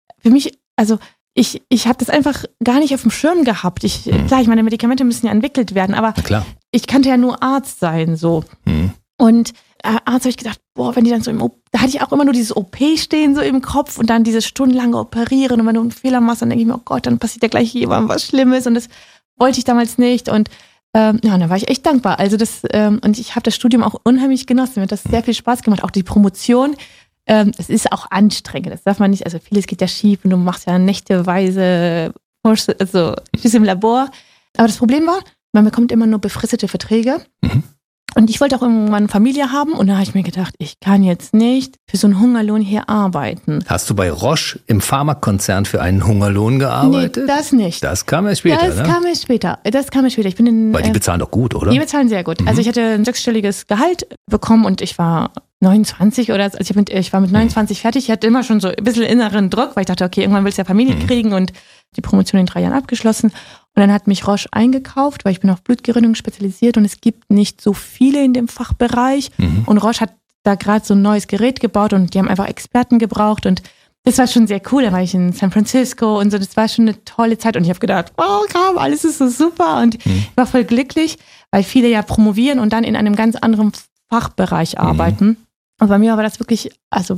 habe das einfach gar nicht auf dem Schirm gehabt. Klar, ich meine, Medikamente müssen ja entwickelt werden, aber ich kannte ja nur Arzt sein, so. Und Arzt habe ich gedacht, boah, wenn die dann so da hatte ich auch immer nur dieses OP stehen so im Kopf und dann dieses stundenlange Operieren und wenn du einen Fehler machst, dann denke ich mir, oh Gott, dann passiert ja gleich jemandem was Schlimmes und das wollte ich damals nicht und dann war ich echt dankbar. Also und ich habe das Studium auch unheimlich genossen, mir hat das sehr viel Spaß gemacht, auch die Promotion. Es ist auch anstrengend, das darf man nicht, also vieles geht ja schief und du machst ja nächteweise Schüsse im Labor. Aber das Problem war, man bekommt immer nur befristete Verträge. Und ich wollte auch irgendwann Familie haben und da habe ich mir gedacht, ich kann jetzt nicht für so einen Hungerlohn hier arbeiten. Hast du bei Roche im Pharmakonzern für einen Hungerlohn gearbeitet? Nee, das nicht. Das kam erst später, Das kam erst später. Ich bin weil die bezahlen doch gut, oder? Die bezahlen sehr gut. Also ich hatte ein 6-stelliges Gehalt bekommen und ich war 29 oder ich war mit 29 fertig. Ich hatte immer schon so ein bisschen inneren Druck, weil ich dachte, okay, irgendwann willst du ja Familie kriegen und die Promotion in 3 Jahren abgeschlossen. Und dann hat mich Roche eingekauft, weil ich bin auf Blutgerinnung spezialisiert und es gibt nicht so viele in dem Fachbereich. Und Roche hat da gerade so ein neues Gerät gebaut und die haben einfach Experten gebraucht und das war schon sehr cool. Da war ich in San Francisco und so, das war schon eine tolle Zeit und ich habe gedacht, wow, alles ist so super und ich war voll glücklich, weil viele ja promovieren und dann in einem ganz anderen Fachbereich arbeiten. Und bei mir war das wirklich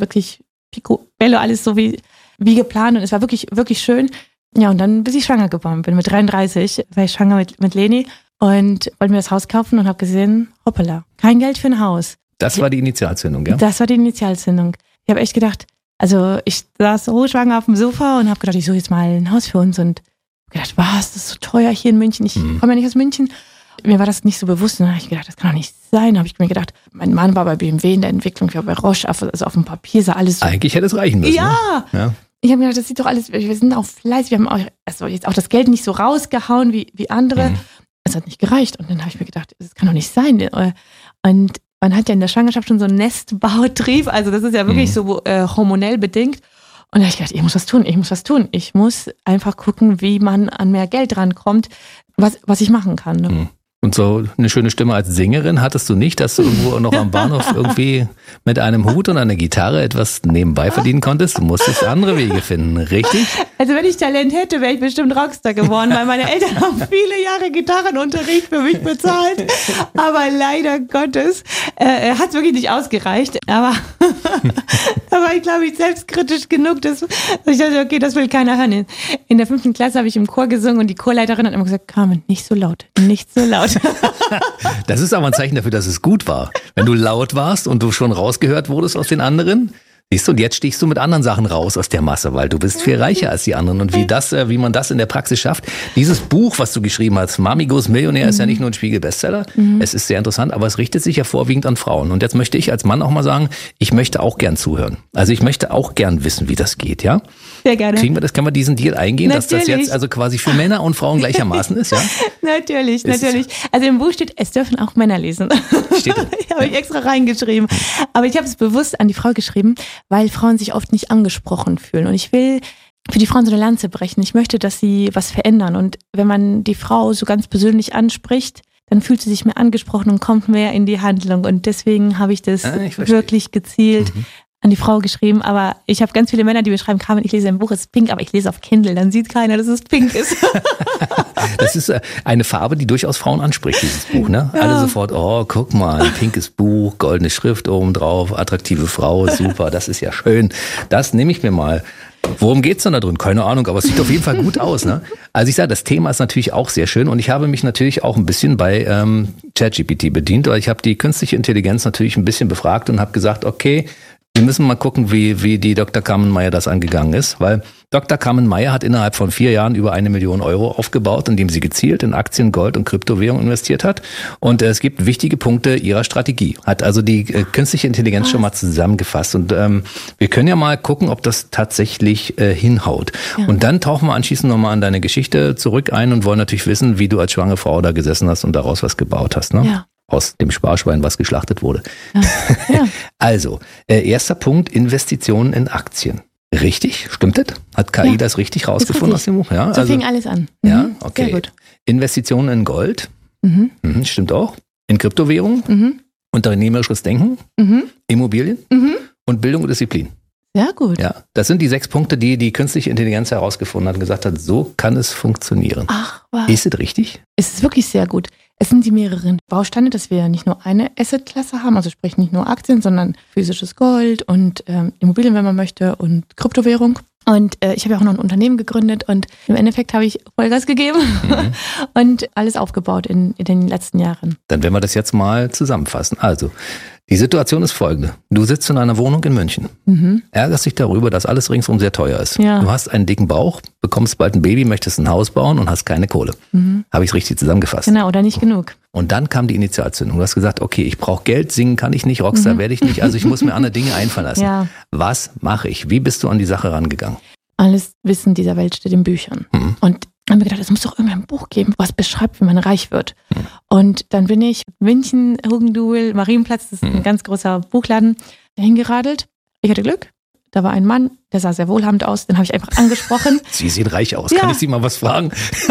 picobello, alles so wie geplant und es war wirklich, wirklich schön. Ja, und dann bis ich schwanger geworden bin. Mit 33 war ich schwanger mit Leni und wollte mir das Haus kaufen und habe gesehen, hoppala, kein Geld für ein Haus. Das war die Initialzündung, ja? Das war die Initialzündung. Ich habe echt gedacht, also ich saß hochschwanger auf dem Sofa und habe gedacht, ich suche jetzt mal ein Haus für uns und gedacht, was, das ist so teuer hier in München. Ich komme ja nicht aus München. Mir war das nicht so bewusst und dann habe ich gedacht, das kann doch nicht sein. Da habe ich mir gedacht, mein Mann war bei BMW in der Entwicklung, ich war bei Roche, also auf dem Papier sah alles so. Eigentlich hätte es reichen müssen. Ja. Ne? Ja. Ich habe mir gedacht, das sieht doch alles, wir sind auch fleißig, wir haben auch, also jetzt auch das Geld nicht so rausgehauen wie andere. Es hat nicht gereicht. Und dann habe ich mir gedacht, das kann doch nicht sein. Und man hat ja in der Schwangerschaft schon so einen Nestbautrieb, also das ist ja wirklich so hormonell bedingt. Und da habe ich gedacht, ich muss was tun. Ich muss einfach gucken, wie man an mehr Geld rankommt, was ich machen kann. Ne? Und so eine schöne Stimme als Sängerin hattest du nicht, dass du irgendwo noch am Bahnhof irgendwie mit einem Hut und einer Gitarre etwas nebenbei verdienen konntest? Du musstest andere Wege finden, richtig? Also wenn ich Talent hätte, wäre ich bestimmt Rockstar geworden, weil meine Eltern haben viele Jahre Gitarrenunterricht für mich bezahlt. Aber leider Gottes hat es wirklich nicht ausgereicht. Aber da war ich, glaube ich, selbstkritisch genug, dass ich dachte, okay, das will keiner hören. In der 5. Klasse habe ich im Chor gesungen und die Chorleiterin hat immer gesagt, Carmen, nicht so laut, nicht so laut. Das ist aber ein Zeichen dafür, dass es gut war. Wenn du laut warst und du schon rausgehört wurdest aus den anderen, Siehst du, und jetzt stichst du mit anderen Sachen raus aus der Masse, weil du bist viel reicher als die anderen. Und wie man das in der Praxis schafft. Dieses Buch, was du geschrieben hast, Mami Goes Millionär, ist ja nicht nur ein Spiegel-Bestseller. Es ist sehr interessant, aber es richtet sich ja vorwiegend an Frauen. Und jetzt möchte ich als Mann auch mal sagen, ich möchte auch gern zuhören. Also ich möchte auch gern wissen, wie das geht, ja? Sehr gerne. Können wir diesen Deal eingehen, Natürlich. dass das jetzt also quasi für Männer und Frauen gleichermaßen ist, ja? Natürlich. Also im Buch steht, es dürfen auch Männer lesen. Steht drin. Habe ich extra reingeschrieben. Aber ich habe es bewusst an die Frau geschrieben, weil Frauen sich oft nicht angesprochen fühlen. Und ich will für die Frauen so eine Lanze brechen. Ich möchte, dass sie was verändern. Und wenn man die Frau so ganz persönlich anspricht, dann fühlt sie sich mehr angesprochen und kommt mehr in die Handlung. Und deswegen habe ich das wirklich gezielt an die Frau geschrieben. Aber ich habe ganz viele Männer, die mir schreiben, Carmen, ich lese ein Buch, es ist pink, aber ich lese auf Kindle. Dann sieht keiner, dass es pink ist. Das ist eine Farbe, die durchaus Frauen anspricht, dieses Buch, ne? Ja. Alle sofort, oh, guck mal, ein pinkes Buch, goldene Schrift oben drauf, attraktive Frau, super, das ist ja schön. Das nehme ich mir mal. Worum geht's denn da drin? Keine Ahnung, aber es sieht auf jeden Fall gut aus, ne? Also ich sage, das Thema ist natürlich auch sehr schön und ich habe mich natürlich auch ein bisschen bei ChatGPT bedient, weil ich habe die künstliche Intelligenz natürlich ein bisschen befragt und habe gesagt, okay, wir müssen mal gucken, wie die Dr. Carmen Meyer das angegangen ist, weil Dr. Carmen Meyer hat innerhalb von 4 Jahren über 1 Million Euro aufgebaut, indem sie gezielt in Aktien, Gold und Kryptowährungen investiert hat. Und es gibt wichtige Punkte ihrer Strategie. Hat also die künstliche Intelligenz schon mal zusammengefasst. Und wir können ja mal gucken, ob das tatsächlich hinhaut. Ja. Und dann tauchen wir anschließend nochmal an deine Geschichte zurück ein und wollen natürlich wissen, wie du als schwangere Frau da gesessen hast und daraus was gebaut hast, ne? Ja. Aus dem Sparschwein, was geschlachtet wurde. Ja. Ja. Also, erster Punkt, Investitionen in Aktien. Richtig, stimmt das? Hat KI das richtig rausgefunden aus dem Buch? Ja, so fing alles an. Ja, okay. Sehr gut. Investitionen in Gold, stimmt auch. In Kryptowährungen, unternehmerisches Denken, Immobilien und Bildung und Disziplin. Sehr gut. Ja, das sind die 6 Punkte, die die künstliche Intelligenz herausgefunden hat und gesagt hat, so kann es funktionieren. Ach, was? Ist es richtig? Es ist wirklich sehr gut. Es sind die mehreren Bausteine, dass wir nicht nur eine Assetklasse haben, also sprich nicht nur Aktien, sondern physisches Gold und Immobilien, wenn man möchte, und Kryptowährung. Und ich habe ja auch noch ein Unternehmen gegründet und im Endeffekt habe ich Vollgas gegeben und alles aufgebaut in den letzten Jahren. Dann werden wir das jetzt mal zusammenfassen. Also, die Situation ist folgende. Du sitzt in einer Wohnung in München, ärgerst dich darüber, dass alles ringsum sehr teuer ist. Ja. Du hast einen dicken Bauch, bekommst bald ein Baby, möchtest ein Haus bauen und hast keine Kohle. Habe ich es richtig zusammengefasst? Genau, oder nicht genug. Und dann kam die Initialzündung. Du hast gesagt, okay, ich brauche Geld, singen kann ich nicht, Rockstar werde ich nicht, also ich muss mir andere Dinge einfallen lassen. Ja. Was mache ich? Wie bist du an die Sache rangegangen? Alles Wissen dieser Welt steht in Büchern. Und dann habe ich gedacht, es muss doch irgendwie ein Buch geben, was beschreibt, wie man reich wird. Und dann bin ich München, Hugenduel, Marienplatz, das ist ein ganz großer Buchladen, dahin geradelt. Ich hatte Glück. Da war ein Mann, der sah sehr wohlhabend aus, den habe ich einfach angesprochen. Sie sehen reich aus. Ja. Kann ich Sie mal was fragen?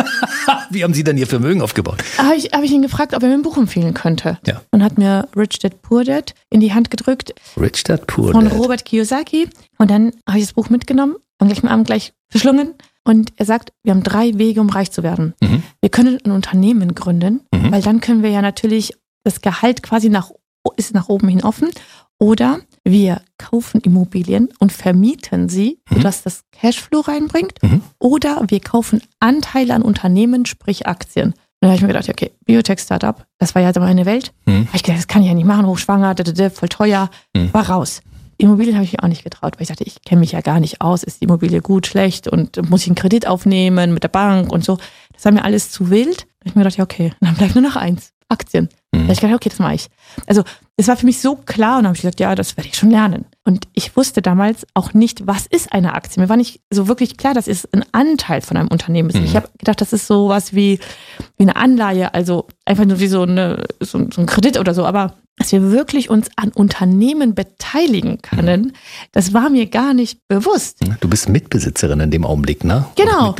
Wie haben Sie denn Ihr Vermögen aufgebaut? Habe ich ihn gefragt, ob er mir ein Buch empfehlen könnte. Ja. Und hat mir Rich Dad Poor Dad in die Hand gedrückt. Rich Dad Poor Dad. Von Dad. Robert Kiyosaki. Und dann habe ich das Buch mitgenommen, am gleichen Abend gleich verschlungen. Und er sagt, wir haben 3 Wege, um reich zu werden. Wir können ein Unternehmen gründen, weil dann können wir ja natürlich das Gehalt quasi ist nach oben hin offen. Oder wir kaufen Immobilien und vermieten sie, sodass das Cashflow reinbringt. Oder wir kaufen Anteile an Unternehmen, sprich Aktien. Und da habe ich mir gedacht, okay, Biotech-Startup, das war ja meine Welt. Habe ich gedacht, das kann ich ja nicht machen, hochschwanger, voll teuer, war raus. Immobilien habe ich mir auch nicht getraut, weil ich dachte, ich kenne mich ja gar nicht aus, ist die Immobilie gut, schlecht und muss ich einen Kredit aufnehmen mit der Bank und so. Das war mir alles zu wild. Da habe ich mir gedacht, ja okay, dann bleibt nur noch 1, Aktien. Da habe ich gedacht, okay, das mache ich. Also es war für mich so klar und dann habe ich gesagt, ja, das werde ich schon lernen. Und ich wusste damals auch nicht, was ist eine Aktie. Mir war nicht so wirklich klar, dass es ein Anteil von einem Unternehmen ist. Ich habe gedacht, das ist sowas wie eine Anleihe, also einfach nur wie so ein Kredit oder so. Aber dass wir wirklich uns an Unternehmen beteiligen können, das war mir gar nicht bewusst. Du bist Mitbesitzerin in dem Augenblick, ne? Genau.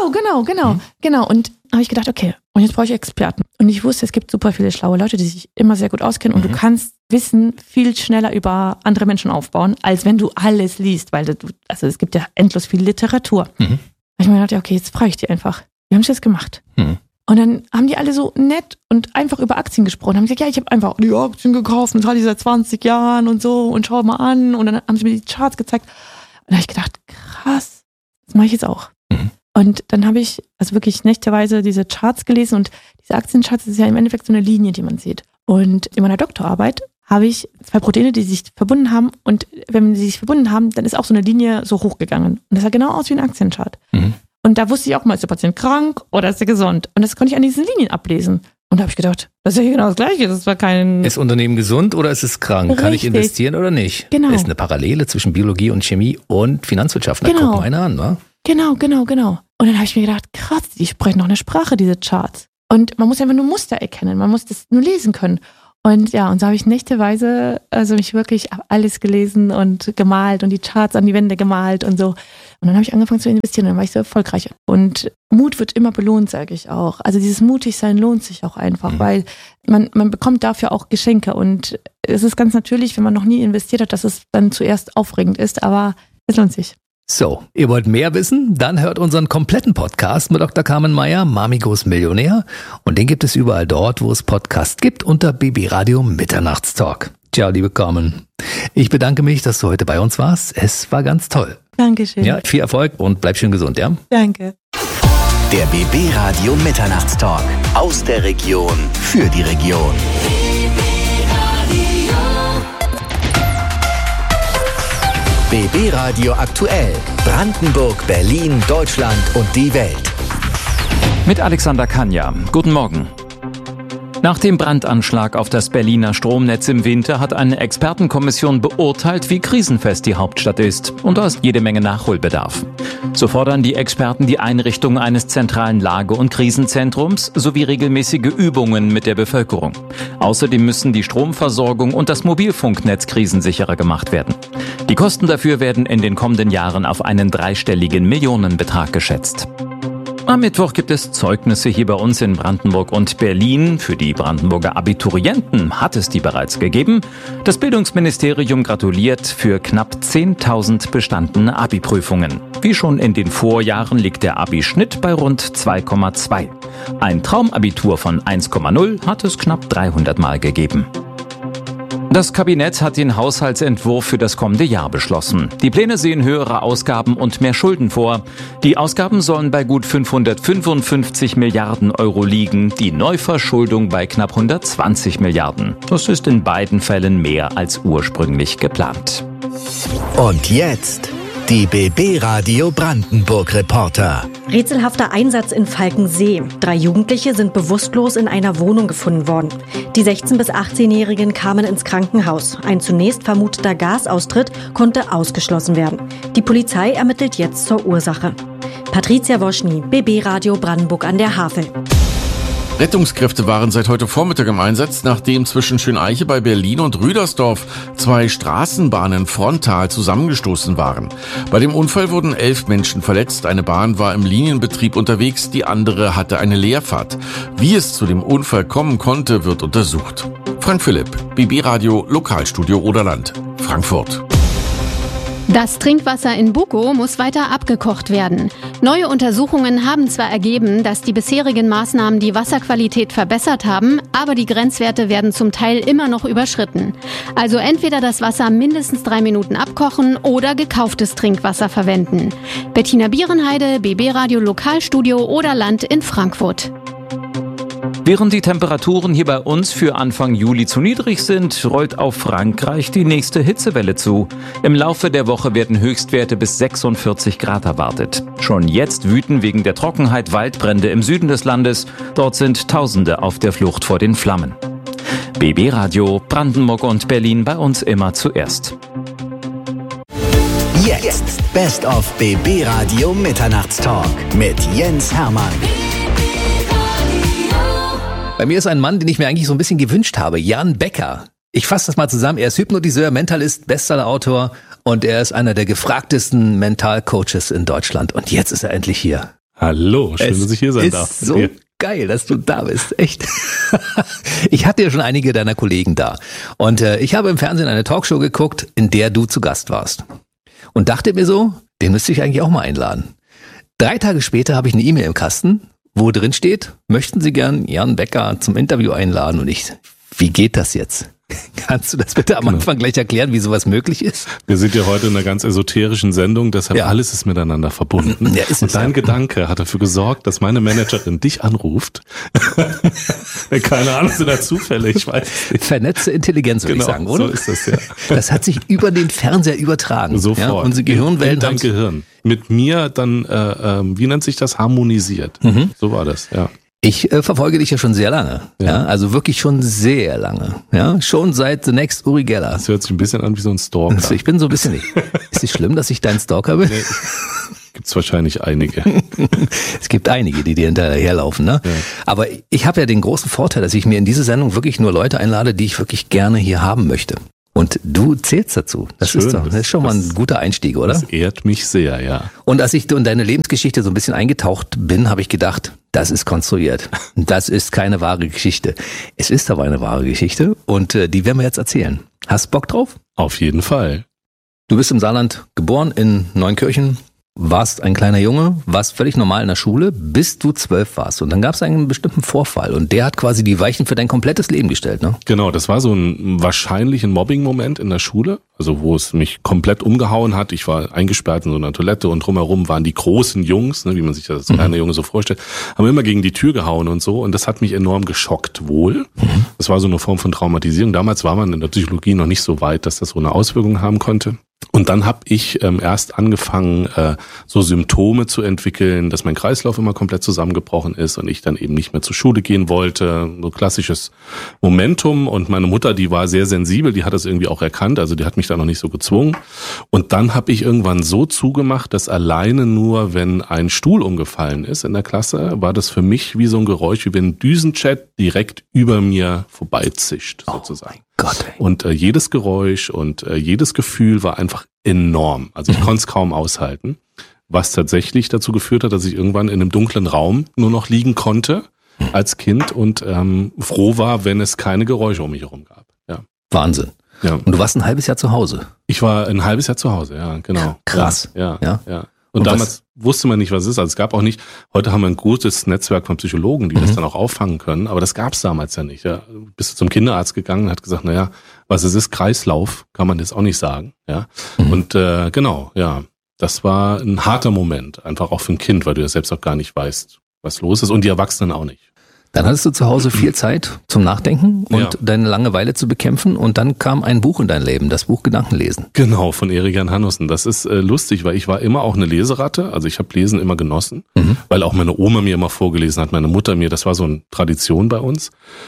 Und habe ich gedacht, okay, und jetzt brauche ich Experten. Und ich wusste, es gibt super viele schlaue Leute, die sich immer sehr gut auskennen und du kannst Wissen viel schneller über andere Menschen aufbauen, als wenn du alles liest, weil es gibt ja endlos viel Literatur. Da habe ich mir gedacht, ja, okay, jetzt frage ich die einfach. Wie haben sie das gemacht? Und dann haben die alle so nett und einfach über Aktien gesprochen. Haben gesagt, ja, ich habe einfach die Aktien gekauft und das hatte ich seit 20 Jahren und so und schau mal an. Und dann haben sie mir die Charts gezeigt. Und da habe ich gedacht, krass, das mache ich jetzt auch. Und dann habe ich also wirklich nächteweise diese Charts gelesen und diese Aktiencharts, das ist ja im Endeffekt so eine Linie, die man sieht. Und in meiner Doktorarbeit habe ich 2 Proteine, die sich verbunden haben. Und wenn sie sich verbunden haben, dann ist auch so eine Linie so hochgegangen. Und das sah genau aus wie ein Aktienchart. Und da wusste ich auch mal, ist der Patient krank oder ist er gesund? Und das konnte ich an diesen Linien ablesen. Und da habe ich gedacht, das ist ja genau das Gleiche. Das war kein... Ist Unternehmen gesund oder ist es krank? Richtig. Kann ich investieren oder nicht? Genau. Ist eine Parallele zwischen Biologie und Chemie und Finanzwirtschaft. Na, Genau. guck mal einer an, wa? Genau. Und dann habe ich mir gedacht, krass, die sprechen noch eine Sprache, diese Charts. Und man muss einfach nur Muster erkennen, man muss das nur lesen können. Und ja, und so habe ich nächteweise, also mich wirklich alles gelesen und gemalt und die Charts an die Wände gemalt und so. Und dann habe ich angefangen zu investieren und dann war ich so erfolgreich. Und Mut wird immer belohnt, sage ich auch. Also dieses Mutigsein lohnt sich auch einfach, weil man bekommt dafür auch Geschenke. Und es ist ganz natürlich, wenn man noch nie investiert hat, dass es dann zuerst aufregend ist, aber es lohnt sich. So, ihr wollt mehr wissen? Dann hört unseren kompletten Podcast mit Dr. Carmen Meyer, Mami Goes Millionär. Und den gibt es überall dort, wo es Podcasts gibt, unter BB Radio Mitternachtstalk. Ciao, liebe Carmen. Ich bedanke mich, dass du heute bei uns warst. Es war ganz toll. Dankeschön. Ja, viel Erfolg und bleib schön gesund, ja? Danke. Der BB Radio Mitternachtstalk. Aus der Region für die Region. BB Radio aktuell. Brandenburg, Berlin, Deutschland und die Welt. Mit Alexander Kanja. Guten Morgen. Nach dem Brandanschlag auf das Berliner Stromnetz im Winter hat eine Expertenkommission beurteilt, wie krisenfest die Hauptstadt ist. Und da ist jede Menge Nachholbedarf. So fordern die Experten die Einrichtung eines zentralen Lage- und Krisenzentrums sowie regelmäßige Übungen mit der Bevölkerung. Außerdem müssen die Stromversorgung und das Mobilfunknetz krisensicherer gemacht werden. Die Kosten dafür werden in den kommenden Jahren auf einen 3-stelligen Millionenbetrag geschätzt. Am Mittwoch gibt es Zeugnisse hier bei uns in Brandenburg und Berlin. Für die Brandenburger Abiturienten hat es die bereits gegeben. Das Bildungsministerium gratuliert für knapp 10.000 bestandene Abi-Prüfungen. Wie schon in den Vorjahren liegt der Abi-Schnitt bei rund 2,2. Ein Traumabitur von 1,0 hat es knapp 300 Mal gegeben. Das Kabinett hat den Haushaltsentwurf für das kommende Jahr beschlossen. Die Pläne sehen höhere Ausgaben und mehr Schulden vor. Die Ausgaben sollen bei gut 555 Milliarden Euro liegen, die Neuverschuldung bei knapp 120 Milliarden. Das ist in beiden Fällen mehr als ursprünglich geplant. Und jetzt die BB Radio Brandenburg Reporter. Rätselhafter Einsatz in Falkensee. 3 Jugendliche sind bewusstlos in einer Wohnung gefunden worden. Die 16- bis 18-Jährigen kamen ins Krankenhaus. Ein zunächst vermuteter Gasaustritt konnte ausgeschlossen werden. Die Polizei ermittelt jetzt zur Ursache. Patricia Woschny, BB Radio Brandenburg an der Havel. Rettungskräfte waren seit heute Vormittag im Einsatz, nachdem zwischen Schöneiche bei Berlin und Rüdersdorf 2 Straßenbahnen frontal zusammengestoßen waren. Bei dem Unfall wurden 11 Menschen verletzt. Eine Bahn war im Linienbetrieb unterwegs, die andere hatte eine Leerfahrt. Wie es zu dem Unfall kommen konnte, wird untersucht. Frank Philipp, BB Radio Lokalstudio Oderland, Frankfurt. Das Trinkwasser in Bukow muss weiter abgekocht werden. Neue Untersuchungen haben zwar ergeben, dass die bisherigen Maßnahmen die Wasserqualität verbessert haben, aber die Grenzwerte werden zum Teil immer noch überschritten. Also entweder das Wasser mindestens 3 Minuten abkochen oder gekauftes Trinkwasser verwenden. Bettina Bierenheide, BB Radio Lokalstudio Oderland in Frankfurt. Während die Temperaturen hier bei uns für Anfang Juli zu niedrig sind, rollt auf Frankreich die nächste Hitzewelle zu. Im Laufe der Woche werden Höchstwerte bis 46 Grad erwartet. Schon jetzt wüten wegen der Trockenheit Waldbrände im Süden des Landes. Dort sind Tausende auf der Flucht vor den Flammen. BB Radio, Brandenburg und Berlin bei uns immer zuerst. Jetzt Best of BB Radio Mitternachtstalk mit Jens Hermann. Bei mir ist ein Mann, den ich mir eigentlich so ein bisschen gewünscht habe, Jan Becker. Ich fasse das mal zusammen. Er ist Hypnotiseur, Mentalist, Bestsellerautor und er ist einer der gefragtesten Mentalcoaches in Deutschland. Und jetzt ist er endlich hier. Hallo, schön, dass ich hier sein darf. Es ist so geil, dass du da bist. Echt. Ich hatte ja schon einige deiner Kollegen da. Und ich habe im Fernsehen eine Talkshow geguckt, in der du zu Gast warst. Und dachte mir so, den müsste ich eigentlich auch mal einladen. 3 Tage später habe ich eine E-Mail im Kasten, wo drin steht, möchten Sie gern Jan Becker zum Interview einladen? Und ich, wie geht das jetzt? Kannst du das bitte am Anfang gleich erklären, wie sowas möglich ist? Wir sind ja heute in einer ganz esoterischen Sendung, deshalb alles ist miteinander verbunden. Ja, ist und dein Gedanke hat dafür gesorgt, dass meine Managerin dich anruft. Keine Ahnung, sind da Zufälle, ich weiß nicht. Vernetzte Intelligenz, würde ich sagen, oder? So ist das, ja. Das hat sich über den Fernseher übertragen. Sofort. Ja, unsere Gehirnwellen in dein Gehirn. Mit mir dann, wie nennt sich das, harmonisiert. So war das, ja. Ich verfolge dich ja schon sehr lange, ja, also wirklich schon sehr lange, ja, schon seit The Next Uri Geller. Das hört sich ein bisschen an wie so ein Stalker. Also ich bin so ein bisschen nicht. Ist es schlimm, dass ich dein Stalker bin? Nee, gibt's wahrscheinlich einige. Es gibt einige, die dir hinterherlaufen, ne? Ja. Aber ich habe ja den großen Vorteil, dass ich mir in diese Sendung wirklich nur Leute einlade, die ich wirklich gerne hier haben möchte. Und du zählst dazu. Das ist schon mal ein guter Einstieg, oder? Das ehrt mich sehr, ja. Und als ich in deine Lebensgeschichte so ein bisschen eingetaucht bin, habe ich gedacht, das ist konstruiert. Das ist keine wahre Geschichte. Es ist aber eine wahre Geschichte und die werden wir jetzt erzählen. Hast Bock drauf? Auf jeden Fall. Du bist im Saarland geboren, in Neunkirchen. Warst ein kleiner Junge, warst völlig normal in der Schule, bis du 12 warst. Und dann gab es einen bestimmten Vorfall und der hat quasi die Weichen für dein komplettes Leben gestellt, ne? Genau, das war so wahrscheinlich ein Mobbing-Moment in der Schule, also wo es mich komplett umgehauen hat. Ich war eingesperrt in so einer Toilette und drumherum waren die großen Jungs, ne, wie man sich das als kleiner Junge so vorstellt, haben immer gegen die Tür gehauen und so. Und das hat mich enorm geschockt wohl. Das war so eine Form von Traumatisierung. Damals war man in der Psychologie noch nicht so weit, dass das so eine Auswirkung haben konnte. Und dann habe ich erst angefangen, so Symptome zu entwickeln, dass mein Kreislauf immer komplett zusammengebrochen ist und ich dann eben nicht mehr zur Schule gehen wollte. So klassisches Momentum. Und meine Mutter, die war sehr sensibel, die hat das irgendwie auch erkannt, also die hat mich da noch nicht so gezwungen. Und dann habe ich irgendwann so zugemacht, dass alleine nur, wenn ein Stuhl umgefallen ist in der Klasse, war das für mich wie so ein Geräusch, wie wenn ein Düsenjet direkt über mir vorbeizischt, sozusagen. Gott, ey. Und jedes Geräusch und jedes Gefühl war einfach enorm. Also ich konnte es kaum aushalten, was tatsächlich dazu geführt hat, dass ich irgendwann in einem dunklen Raum nur noch liegen konnte als Kind und froh war, wenn es keine Geräusche um mich herum gab. Ja. Wahnsinn. Ja. Und du warst ein halbes Jahr zu Hause? Ich war ein halbes Jahr zu Hause, ja, genau. Krass. Ja. Und damals wusste man nicht, was es ist. Also es gab auch nicht, heute haben wir ein gutes Netzwerk von Psychologen, die das dann auch auffangen können, aber das gab es damals ja nicht. Ja. Bist du zum Kinderarzt gegangen und hat gesagt, naja, was es ist, Kreislauf, kann man jetzt auch nicht sagen. Ja. Und genau, ja, das war ein harter Moment, einfach auch für ein Kind, weil du ja selbst auch gar nicht weißt, was los ist und die Erwachsenen auch nicht. Dann hattest du zu Hause viel Zeit zum Nachdenken und deine Langeweile zu bekämpfen und dann kam ein Buch in dein Leben, das Buch Gedankenlesen. Genau, von Erik-Jan Hannussen. Das ist lustig, weil ich war immer auch eine Leseratte, also ich habe Lesen immer genossen, weil auch meine Oma mir immer vorgelesen hat, meine Mutter mir, das war so eine Tradition bei uns.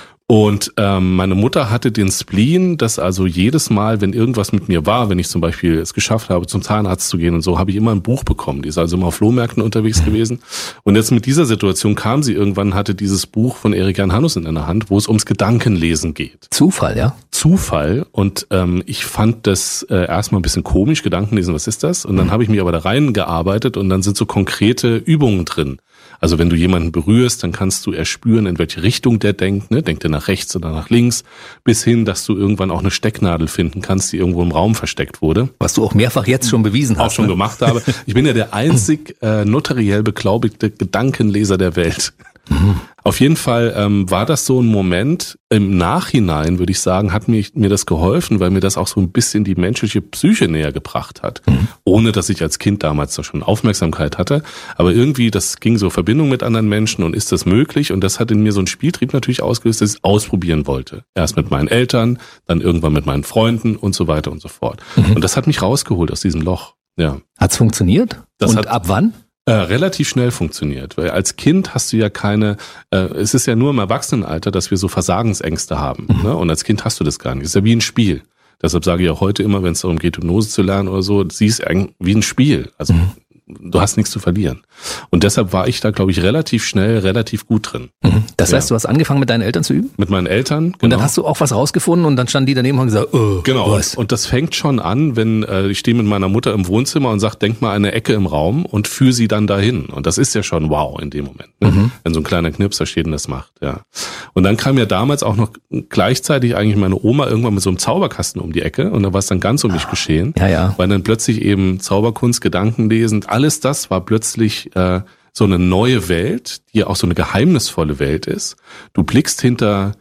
Und meine Mutter hatte den Spleen, dass also jedes Mal, wenn irgendwas mit mir war, wenn ich zum Beispiel es geschafft habe, zum Zahnarzt zu gehen und so, habe ich immer ein Buch bekommen. Die ist also immer auf Flohmärkten unterwegs gewesen. Und jetzt mit dieser Situation kam sie irgendwann, hatte dieses Buch von Erik-Jan Hannussen in der Hand, wo es ums Gedankenlesen geht. Zufall, ja? Zufall. Und ich fand das erstmal ein bisschen komisch, Gedankenlesen, was ist das? Und dann habe ich mich aber da reingearbeitet und dann sind so konkrete Übungen drin. Also wenn du jemanden berührst, dann kannst du erspüren, in welche Richtung der denkt. Ne? Denkt er nach rechts oder nach links? Bis hin, dass du irgendwann auch eine Stecknadel finden kannst, die irgendwo im Raum versteckt wurde. Was du auch mehrfach jetzt schon bewiesen hast. Auch schon gemacht habe. Ich bin ja der einzig notariell beglaubigte Gedankenleser der Welt. Auf jeden Fall war das so ein Moment, im Nachhinein würde ich sagen, hat mir das geholfen, weil mir das auch so ein bisschen die menschliche Psyche näher gebracht hat. Ohne, dass ich als Kind damals da schon Aufmerksamkeit hatte. Aber irgendwie, das ging so Verbindung mit anderen Menschen und ist das möglich? Und das hat in mir so einen Spieltrieb natürlich ausgelöst, dass ich es ausprobieren wollte. Erst mit meinen Eltern, dann irgendwann mit meinen Freunden und so weiter und so fort. Und das hat mich rausgeholt aus diesem Loch. Ja. Hat's funktioniert? Und ab wann? Relativ schnell funktioniert, weil als Kind hast du ja keine, es ist ja nur im Erwachsenenalter, dass wir so Versagensängste haben, ne? Und als Kind hast du das gar nicht. Es ist ja wie ein Spiel. Deshalb sage ich auch heute immer, wenn es darum geht, Hypnose zu lernen oder so, siehst du wie ein Spiel. Also du hast nichts zu verlieren. Und deshalb war ich da, glaube ich, relativ schnell, relativ gut drin. Das heißt, du hast angefangen, mit deinen Eltern zu üben? Mit meinen Eltern, genau. Und dann hast du auch was rausgefunden und dann standen die daneben und haben gesagt, genau. Was? Und das fängt schon an, wenn ich stehe mit meiner Mutter im Wohnzimmer und sage, denk mal eine Ecke im Raum und führe sie dann dahin. Und das ist ja schon wow in dem Moment, ne? Wenn so ein kleiner Knipser steht und das macht. Ja. Und dann kam ja damals auch noch gleichzeitig eigentlich meine Oma irgendwann mit so einem Zauberkasten um die Ecke und da war es dann ganz um mich geschehen. Ja. Weil dann plötzlich eben Zauberkunst, Gedankenlesen, alles das war plötzlich so eine neue Welt, die ja auch so eine geheimnisvolle Welt ist. Du blickst hinter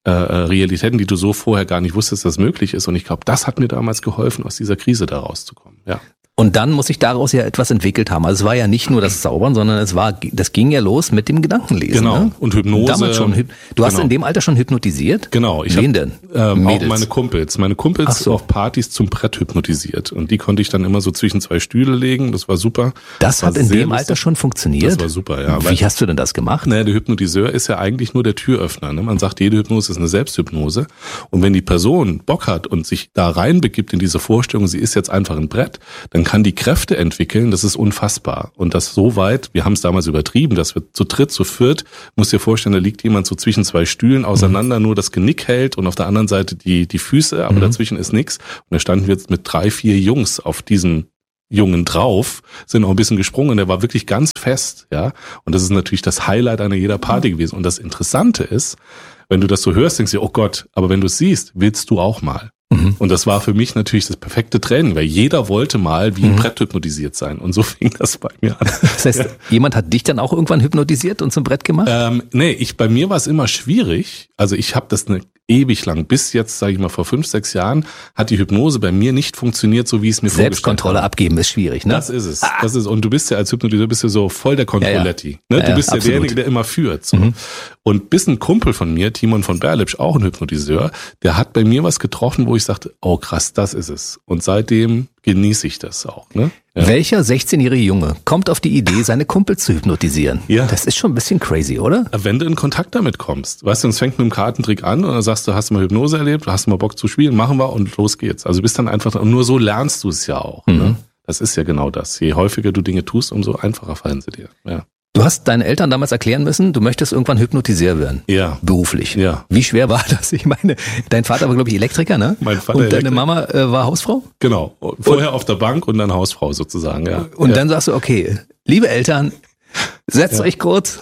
Realitäten, die du so vorher gar nicht wusstest, dass das möglich ist. Und ich glaube, das hat mir damals geholfen, aus dieser Krise da rauszukommen. Ja. Und dann muss sich daraus ja etwas entwickelt haben. Also es war ja nicht nur das Zaubern, sondern das ging ja los mit dem Gedankenlesen. Genau. Ne? Und Hypnose. Damals schon. Du hast in dem Alter schon hypnotisiert? Genau. Wen denn? Auch meine Kumpels. Meine Kumpels auf Partys zum Brett hypnotisiert. Und die konnte ich dann immer so zwischen zwei Stühle legen. Das war super. Das hat in dem Alter schon funktioniert? Das war super, ja. Wie hast du denn das gemacht? Naja, der Hypnotiseur ist ja eigentlich nur der Türöffner. Ne? Man sagt, jede Hypnose ist eine Selbsthypnose. Und wenn die Person Bock hat und sich da reinbegibt in diese Vorstellung, sie ist jetzt einfach ein Brett, dann kann die Kräfte entwickeln, das ist unfassbar. Und das so weit, wir haben es damals übertrieben, dass wir zu dritt, zu viert, musst dir vorstellen, da liegt jemand so zwischen zwei Stühlen auseinander, nur das Genick hält und auf der anderen Seite die Füße, aber dazwischen ist nichts. Und da standen wir jetzt mit 3, 4 Jungs auf diesem Jungen drauf, sind auch ein bisschen gesprungen und der war wirklich ganz fest, ja. Und das ist natürlich das Highlight einer jeder Party gewesen. Und das Interessante ist, wenn du das so hörst, denkst du, oh Gott, aber wenn du es siehst, willst du auch mal. Und das war für mich natürlich das perfekte Training, weil jeder wollte mal wie ein Brett hypnotisiert sein. Und so fing das bei mir an. Das heißt, jemand hat dich dann auch irgendwann hypnotisiert und zum Brett gemacht? Bei mir war es immer schwierig. Also ich habe das ewig lang, bis jetzt, sage ich mal, vor 5, 6 Jahren, hat die Hypnose bei mir nicht funktioniert, so wie es mir vorgestellt habe. Selbstkontrolle abgeben ist schwierig, ne? Das ist es. Das ist, und du bist ja als Hypnotiseur bist ja so voll der Kontrolletti. Ja. Ne? Du bist ja absolut. derjenige, der immer führt. So. Und bis ein Kumpel von mir, Timon von Berlipsch, auch ein Hypnotiseur, der hat bei mir was getroffen, wo ich sagte, oh krass, das ist es. Und seitdem genieße ich das auch. Ne? Ja. Welcher 16-jährige Junge kommt auf die Idee, seine Kumpels zu hypnotisieren? Ja. Das ist schon ein bisschen crazy, oder? Wenn du in Kontakt damit kommst. Weißt du, es fängt mit einem Kartentrick an und dann sagst du, hast du mal Hypnose erlebt, hast du mal Bock zu spielen, machen wir und los geht's. Also du bist dann einfach, und nur so lernst du es ja auch. Ne? Das ist ja genau das. Je häufiger du Dinge tust, umso einfacher fallen sie dir. Ja. Du hast deinen Eltern damals erklären müssen, du möchtest irgendwann Hypnotiseur werden. Ja. Beruflich. Ja. Wie schwer war das? Ich meine, dein Vater war, glaube ich, Elektriker, ne? Mein Vater und deine Mama war Hausfrau? Genau. Vorher auf der Bank und dann Hausfrau sozusagen, ja. Und dann sagst du, okay, liebe Eltern, setzt euch kurz.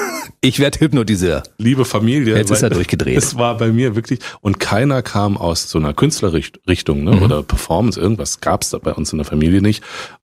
Ich werde Hypnotiseur. Liebe Familie. Jetzt ist er durchgedreht. Es war bei mir wirklich, und keiner kam aus so einer Künstlerrichtung, ne, oder Performance, irgendwas gab's da bei uns in der Familie nicht.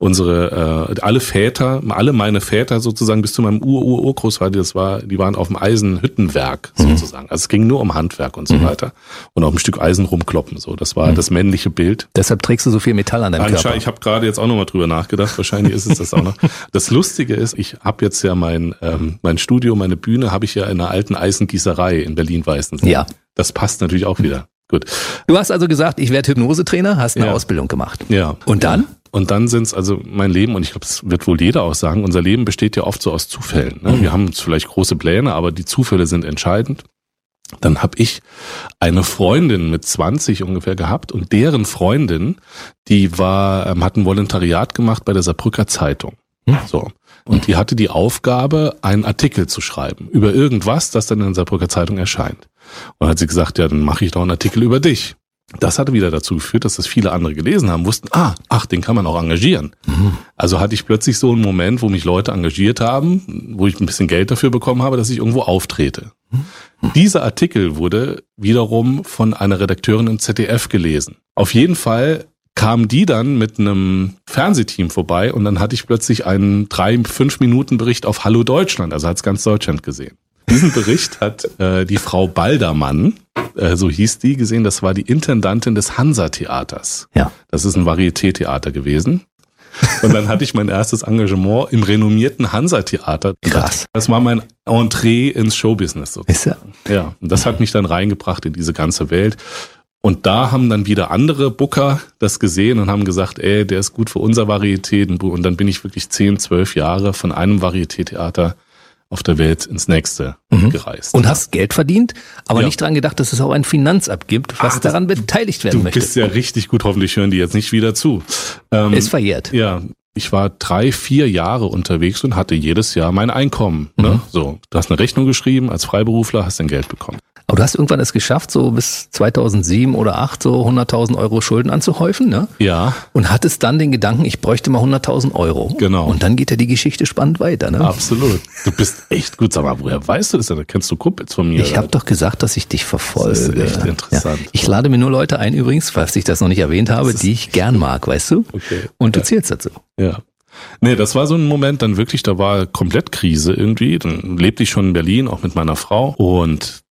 Alle meine Väter sozusagen bis zu meinem Urgroßvater, die waren auf dem Eisenhüttenwerk sozusagen. Also es ging nur um Handwerk und so weiter. Und auf ein Stück Eisen rumkloppen, so. Das war das männliche Bild. Deshalb trägst du so viel Metall an deinem Körper. Ich habe gerade jetzt auch nochmal drüber nachgedacht. Wahrscheinlich ist es das auch noch. Das Lustige ist, ich habe jetzt ja mein Studio, meine Bühne habe ich ja in einer alten Eisengießerei in Berlin-Weißensee. Ja. Das passt natürlich auch wieder. Gut. Du hast also gesagt, ich werde Hypnosetrainer, hast eine Ausbildung gemacht. Ja. Und dann? Und dann sind's also mein Leben, und ich glaube, das wird wohl jeder auch sagen, unser Leben besteht ja oft so aus Zufällen. Ne? Wir haben vielleicht große Pläne, aber die Zufälle sind entscheidend. Dann habe ich eine Freundin mit 20 ungefähr gehabt und deren Freundin, die hat ein Volontariat gemacht bei der Saarbrücker Zeitung. So. Und die hatte die Aufgabe, einen Artikel zu schreiben über irgendwas, das dann in der Saarbrücker Zeitung erscheint. Und dann hat sie gesagt, ja, dann mache ich doch einen Artikel über dich. Das hatte wieder dazu geführt, dass das viele andere gelesen haben, wussten, den kann man auch engagieren. Also hatte ich plötzlich so einen Moment, wo mich Leute engagiert haben, wo ich ein bisschen Geld dafür bekommen habe, dass ich irgendwo auftrete. Dieser Artikel wurde wiederum von einer Redakteurin im ZDF gelesen. Auf jeden Fall kam die dann mit einem Fernsehteam vorbei und dann hatte ich plötzlich einen 3-5 Minuten Bericht auf Hallo Deutschland, also hat's ganz Deutschland gesehen. Diesen Bericht hat die Frau Baldermann, so hieß die, gesehen, das war die Intendantin des Hansa-Theaters. Ja. Das ist ein Varieté-Theater gewesen. Und dann hatte ich mein erstes Engagement im renommierten Hansa-Theater. Krass. Das war mein Entree ins Showbusiness sozusagen. Ja, und das hat mich dann reingebracht in diese ganze Welt. Und da haben dann wieder andere Booker das gesehen und haben gesagt, der ist gut für unser Varieté. Und dann bin ich wirklich 10, 12 Jahre von einem Varieté-Theater auf der Welt ins nächste gereist. Und hast Geld verdient, aber nicht dran gedacht, dass es auch ein Finanzamt gibt, was daran beteiligt werden möchte. Du bist ja richtig gut, hoffentlich hören die jetzt nicht wieder zu. Ist verjährt. Ja, ich war 3, 4 Jahre unterwegs und hatte jedes Jahr mein Einkommen. Ne? So, du hast eine Rechnung geschrieben, als Freiberufler hast dein Geld bekommen. Aber du hast irgendwann es geschafft, so bis 2007 oder 2008 so 100.000 Euro Schulden anzuhäufen, ne? Ja. Und hattest dann den Gedanken, ich bräuchte mal 100.000 Euro. Genau. Und dann geht ja die Geschichte spannend weiter, ne? Absolut. Du bist echt gut. Sag mal, woher weißt du das denn? Kennst du Kumpels von mir? Ich habe doch gesagt, dass ich dich verfolge. Das ist echt interessant. Ja. Ich lade mir nur Leute ein übrigens, falls ich das noch nicht erwähnt habe, die ich gern mag, weißt du? Okay. Und du zählst dazu. Ja. Nee, das war so ein Moment dann wirklich, da war komplett Krise irgendwie. Dann lebte ich schon in Berlin, auch mit meiner Frau. Und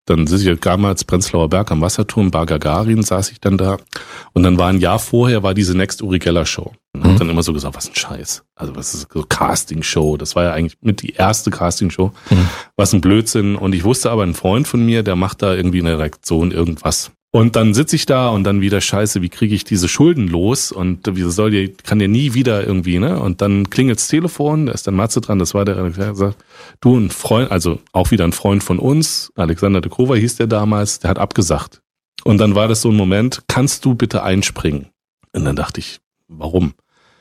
dann sitze ich damals Prenzlauer Berg am Wasserturm, Bar Gagarin saß ich dann da. Und dann war ein Jahr vorher, war diese Next Uri Geller Show. Und hab dann immer so gesagt, was ein Scheiß. Also was ist so Casting-Show? Das war ja eigentlich mit die erste Casting-Show. Was ein Blödsinn. Und ich wusste aber, ein Freund von mir, der macht da irgendwie eine Redaktion irgendwas. Und dann sitze ich da und dann wieder Scheiße, wie kriege ich diese Schulden los? Und wie kann der nie wieder irgendwie, ne? Und dann klingelt's Telefon, da ist dann Matze dran, das war der sagt, du, ein Freund, also auch wieder ein Freund von uns, Alexander de Kover hieß der damals, der hat abgesagt. Und dann war das so ein Moment, kannst du bitte einspringen? Und dann dachte ich, warum?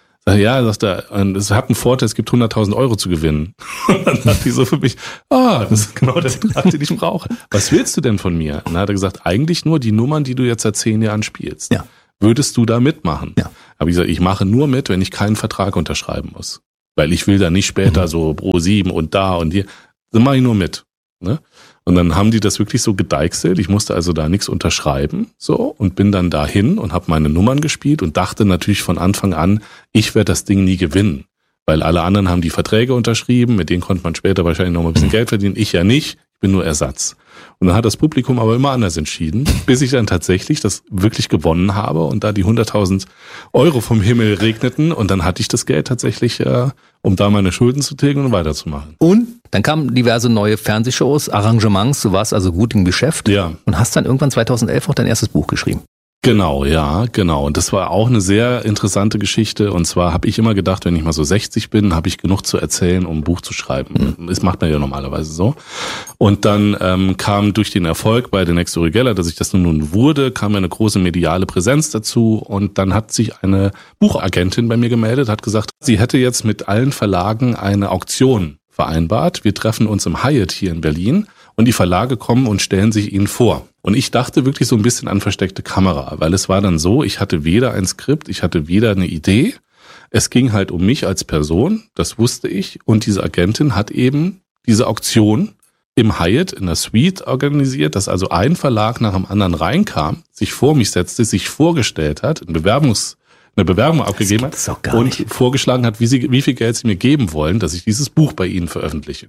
Ja, sagt er, es hat einen Vorteil, es gibt 100.000 Euro zu gewinnen. Und dann dachte ich so für mich, das ist genau der Betrag, den ich brauche. Was willst du denn von mir? Und dann hat er gesagt, eigentlich nur die Nummern, die du jetzt seit 10 Jahren spielst. Ja. Würdest du da mitmachen? Ja. Aber ich gesagt, ich mache nur mit, wenn ich keinen Vertrag unterschreiben muss. Weil ich will da nicht später so Pro7 und da und hier. Dann mache ich nur mit. Ne? Und dann haben die das wirklich so gedeichselt. Ich musste also da nichts unterschreiben, so, und bin dann dahin und habe meine Nummern gespielt und dachte natürlich von Anfang an, ich werde das Ding nie gewinnen. Weil alle anderen haben die Verträge unterschrieben, mit denen konnte man später wahrscheinlich noch mal ein bisschen Geld verdienen. Ich ja nicht, ich bin nur Ersatz. Und dann hat das Publikum aber immer anders entschieden, bis ich dann tatsächlich das wirklich gewonnen habe und da die 100.000 Euro vom Himmel regneten. Und dann hatte ich das Geld tatsächlich, um da meine Schulden zu tilgen und weiterzumachen. Und dann kamen diverse neue Fernsehshows, Arrangements, du warst also gut im Geschäft. Ja. Und hast dann irgendwann 2011 auch dein erstes Buch geschrieben. Genau, ja, genau. Und das war auch eine sehr interessante Geschichte. Und zwar habe ich immer gedacht, wenn ich mal so 60 bin, habe ich genug zu erzählen, um ein Buch zu schreiben. Das macht man ja normalerweise so. Und dann kam durch den Erfolg bei The Next Uri Geller, dass ich das nun wurde, kam eine große mediale Präsenz dazu. Und dann hat sich eine Buchagentin bei mir gemeldet, hat gesagt, sie hätte jetzt mit allen Verlagen eine Auktion vereinbart. Wir treffen uns im Hyatt hier in Berlin. Und die Verlage kommen und stellen sich ihnen vor. Und ich dachte wirklich so ein bisschen an versteckte Kamera, weil es war dann so, ich hatte weder ein Skript, ich hatte weder eine Idee. Es ging halt um mich als Person, das wusste ich. Und diese Agentin hat eben diese Auktion im Hyatt in der Suite organisiert, dass also ein Verlag nach dem anderen reinkam, sich vor mich setzte, sich vorgestellt hat, eine Bewerbung abgegeben hat und vorgeschlagen hat, wie viel Geld sie mir geben wollen, dass ich dieses Buch bei ihnen veröffentliche.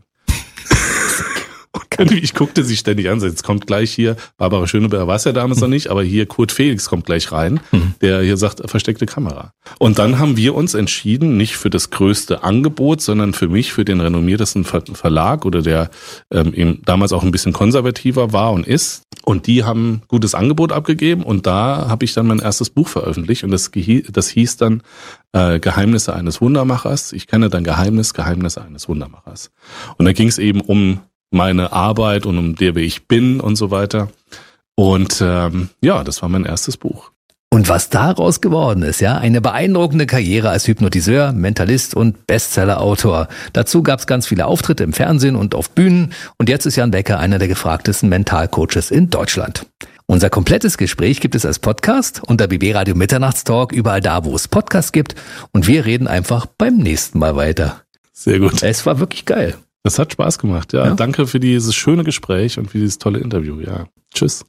Ich guckte sie ständig an, jetzt kommt gleich hier, Barbara Schöneberger war es ja damals noch nicht, aber hier Kurt Felix kommt gleich rein, der hier sagt, versteckte Kamera. Und dann haben wir uns entschieden, nicht für das größte Angebot, sondern für mich, für den renommiertesten Verlag oder der eben damals auch ein bisschen konservativer war und ist. Und die haben ein gutes Angebot abgegeben und da habe ich dann mein erstes Buch veröffentlicht und das hieß dann Geheimnisse eines Wundermachers. Ich kenne dein Geheimnisse eines Wundermachers. Und da ging es eben um meine Arbeit und um der, wer ich bin und so weiter. Und das war mein erstes Buch. Und was daraus geworden ist, ja, eine beeindruckende Karriere als Hypnotiseur, Mentalist und Bestsellerautor. Dazu gab es ganz viele Auftritte im Fernsehen und auf Bühnen. Und jetzt ist Jan Becker einer der gefragtesten Mentalcoaches in Deutschland. Unser komplettes Gespräch gibt es als Podcast unter BB Radio Mitternachtstalk, überall da, wo es Podcasts gibt. Und wir reden einfach beim nächsten Mal weiter. Sehr gut. Es war wirklich geil. Das hat Spaß gemacht, ja. Danke für dieses schöne Gespräch und für dieses tolle Interview, ja. Tschüss.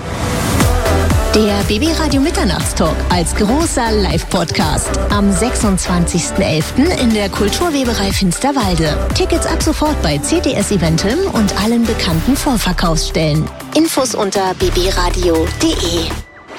Der BB Radio Mitternachtstalk als großer Live-Podcast am 26.11. in der Kulturweberei Finsterwalde. Tickets ab sofort bei CTS Eventim und allen bekannten Vorverkaufsstellen. Infos unter bbradio.de.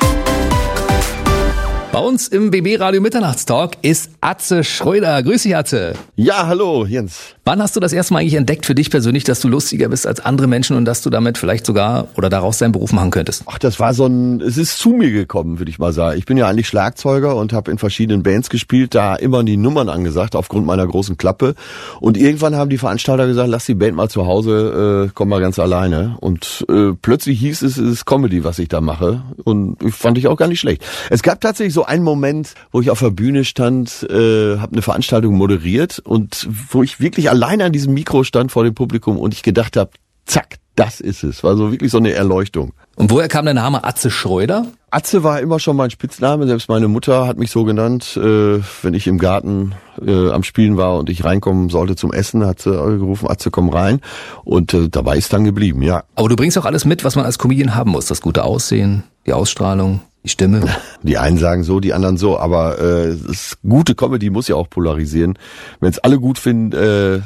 Bei uns im BB Radio Mitternachtstalk ist Atze Schröder. Grüß dich, Atze. Ja, hallo, Jens. Wann hast du das erste Mal eigentlich entdeckt für dich persönlich, dass du lustiger bist als andere Menschen und dass du damit vielleicht sogar oder daraus deinen Beruf machen könntest? Ach, das war es ist zu mir gekommen, würde ich mal sagen. Ich bin ja eigentlich Schlagzeuger und habe in verschiedenen Bands gespielt, da immer die Nummern angesagt, aufgrund meiner großen Klappe. Und irgendwann haben die Veranstalter gesagt, lass die Band mal zu Hause, komm mal ganz alleine. Und plötzlich hieß es ist Comedy, was ich da mache. Und fand ich auch gar nicht schlecht. Es gab tatsächlich so einen Moment, wo ich auf der Bühne stand, habe eine Veranstaltung moderiert und wo ich wirklich alleine an diesem Mikro stand vor dem Publikum und ich gedacht habe, zack, das ist es. War so wirklich so eine Erleuchtung. Und woher kam der Name Atze Schröder? Atze war immer schon mein Spitzname. Selbst meine Mutter hat mich so genannt. Wenn ich im Garten am Spielen war und ich reinkommen sollte zum Essen, hat sie gerufen, Atze, komm rein. Und dabei ist dann geblieben, ja. Aber du bringst auch alles mit, was man als Comedian haben muss. Das gute Aussehen, die Ausstrahlung, die Stimme. Die einen sagen so, die anderen so. Aber gute Comedy muss ja auch polarisieren. Wenn es alle gut finden,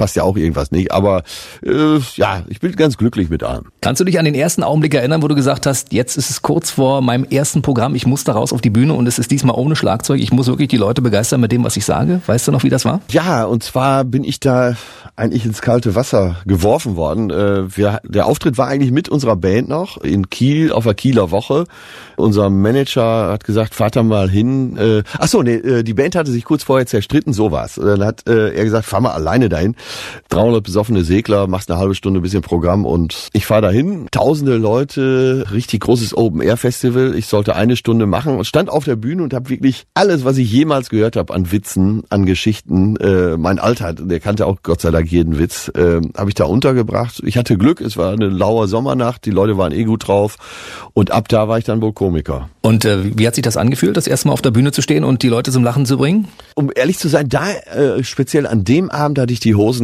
passt ja auch irgendwas nicht. Aber ja, ich bin ganz glücklich mit allem. Kannst du dich an den ersten Augenblick erinnern, wo du gesagt hast, jetzt ist es kurz vor meinem ersten Programm, ich muss da raus auf die Bühne und es ist diesmal ohne Schlagzeug, ich muss wirklich die Leute begeistern mit dem, was ich sage? Weißt du noch, wie das war? Ja, und zwar bin ich da eigentlich ins kalte Wasser geworfen worden. Der Auftritt war eigentlich mit unserer Band noch in Kiel auf der Kieler Woche. Unser Manager hat gesagt, fahrt da mal hin. Die Band hatte sich kurz vorher zerstritten, so war's. Dann hat er gesagt, fahr mal alleine dahin. 300 besoffene Segler, machst eine halbe Stunde ein bisschen Programm und ich fahr dahin. Tausende Leute, richtig großes Open-Air-Festival. Ich sollte eine Stunde machen und stand auf der Bühne und habe wirklich alles, was ich jemals gehört habe an Witzen, an Geschichten. Mein Alter, der kannte auch Gott sei Dank jeden Witz, habe ich da untergebracht. Ich hatte Glück, es war eine laue Sommernacht, die Leute waren gut drauf und ab da war ich dann wohl Komiker. Und wie hat sich das angefühlt, das erste Mal auf der Bühne zu stehen und die Leute zum Lachen zu bringen? Um ehrlich zu sein, speziell an dem Abend hatte ich die Hosen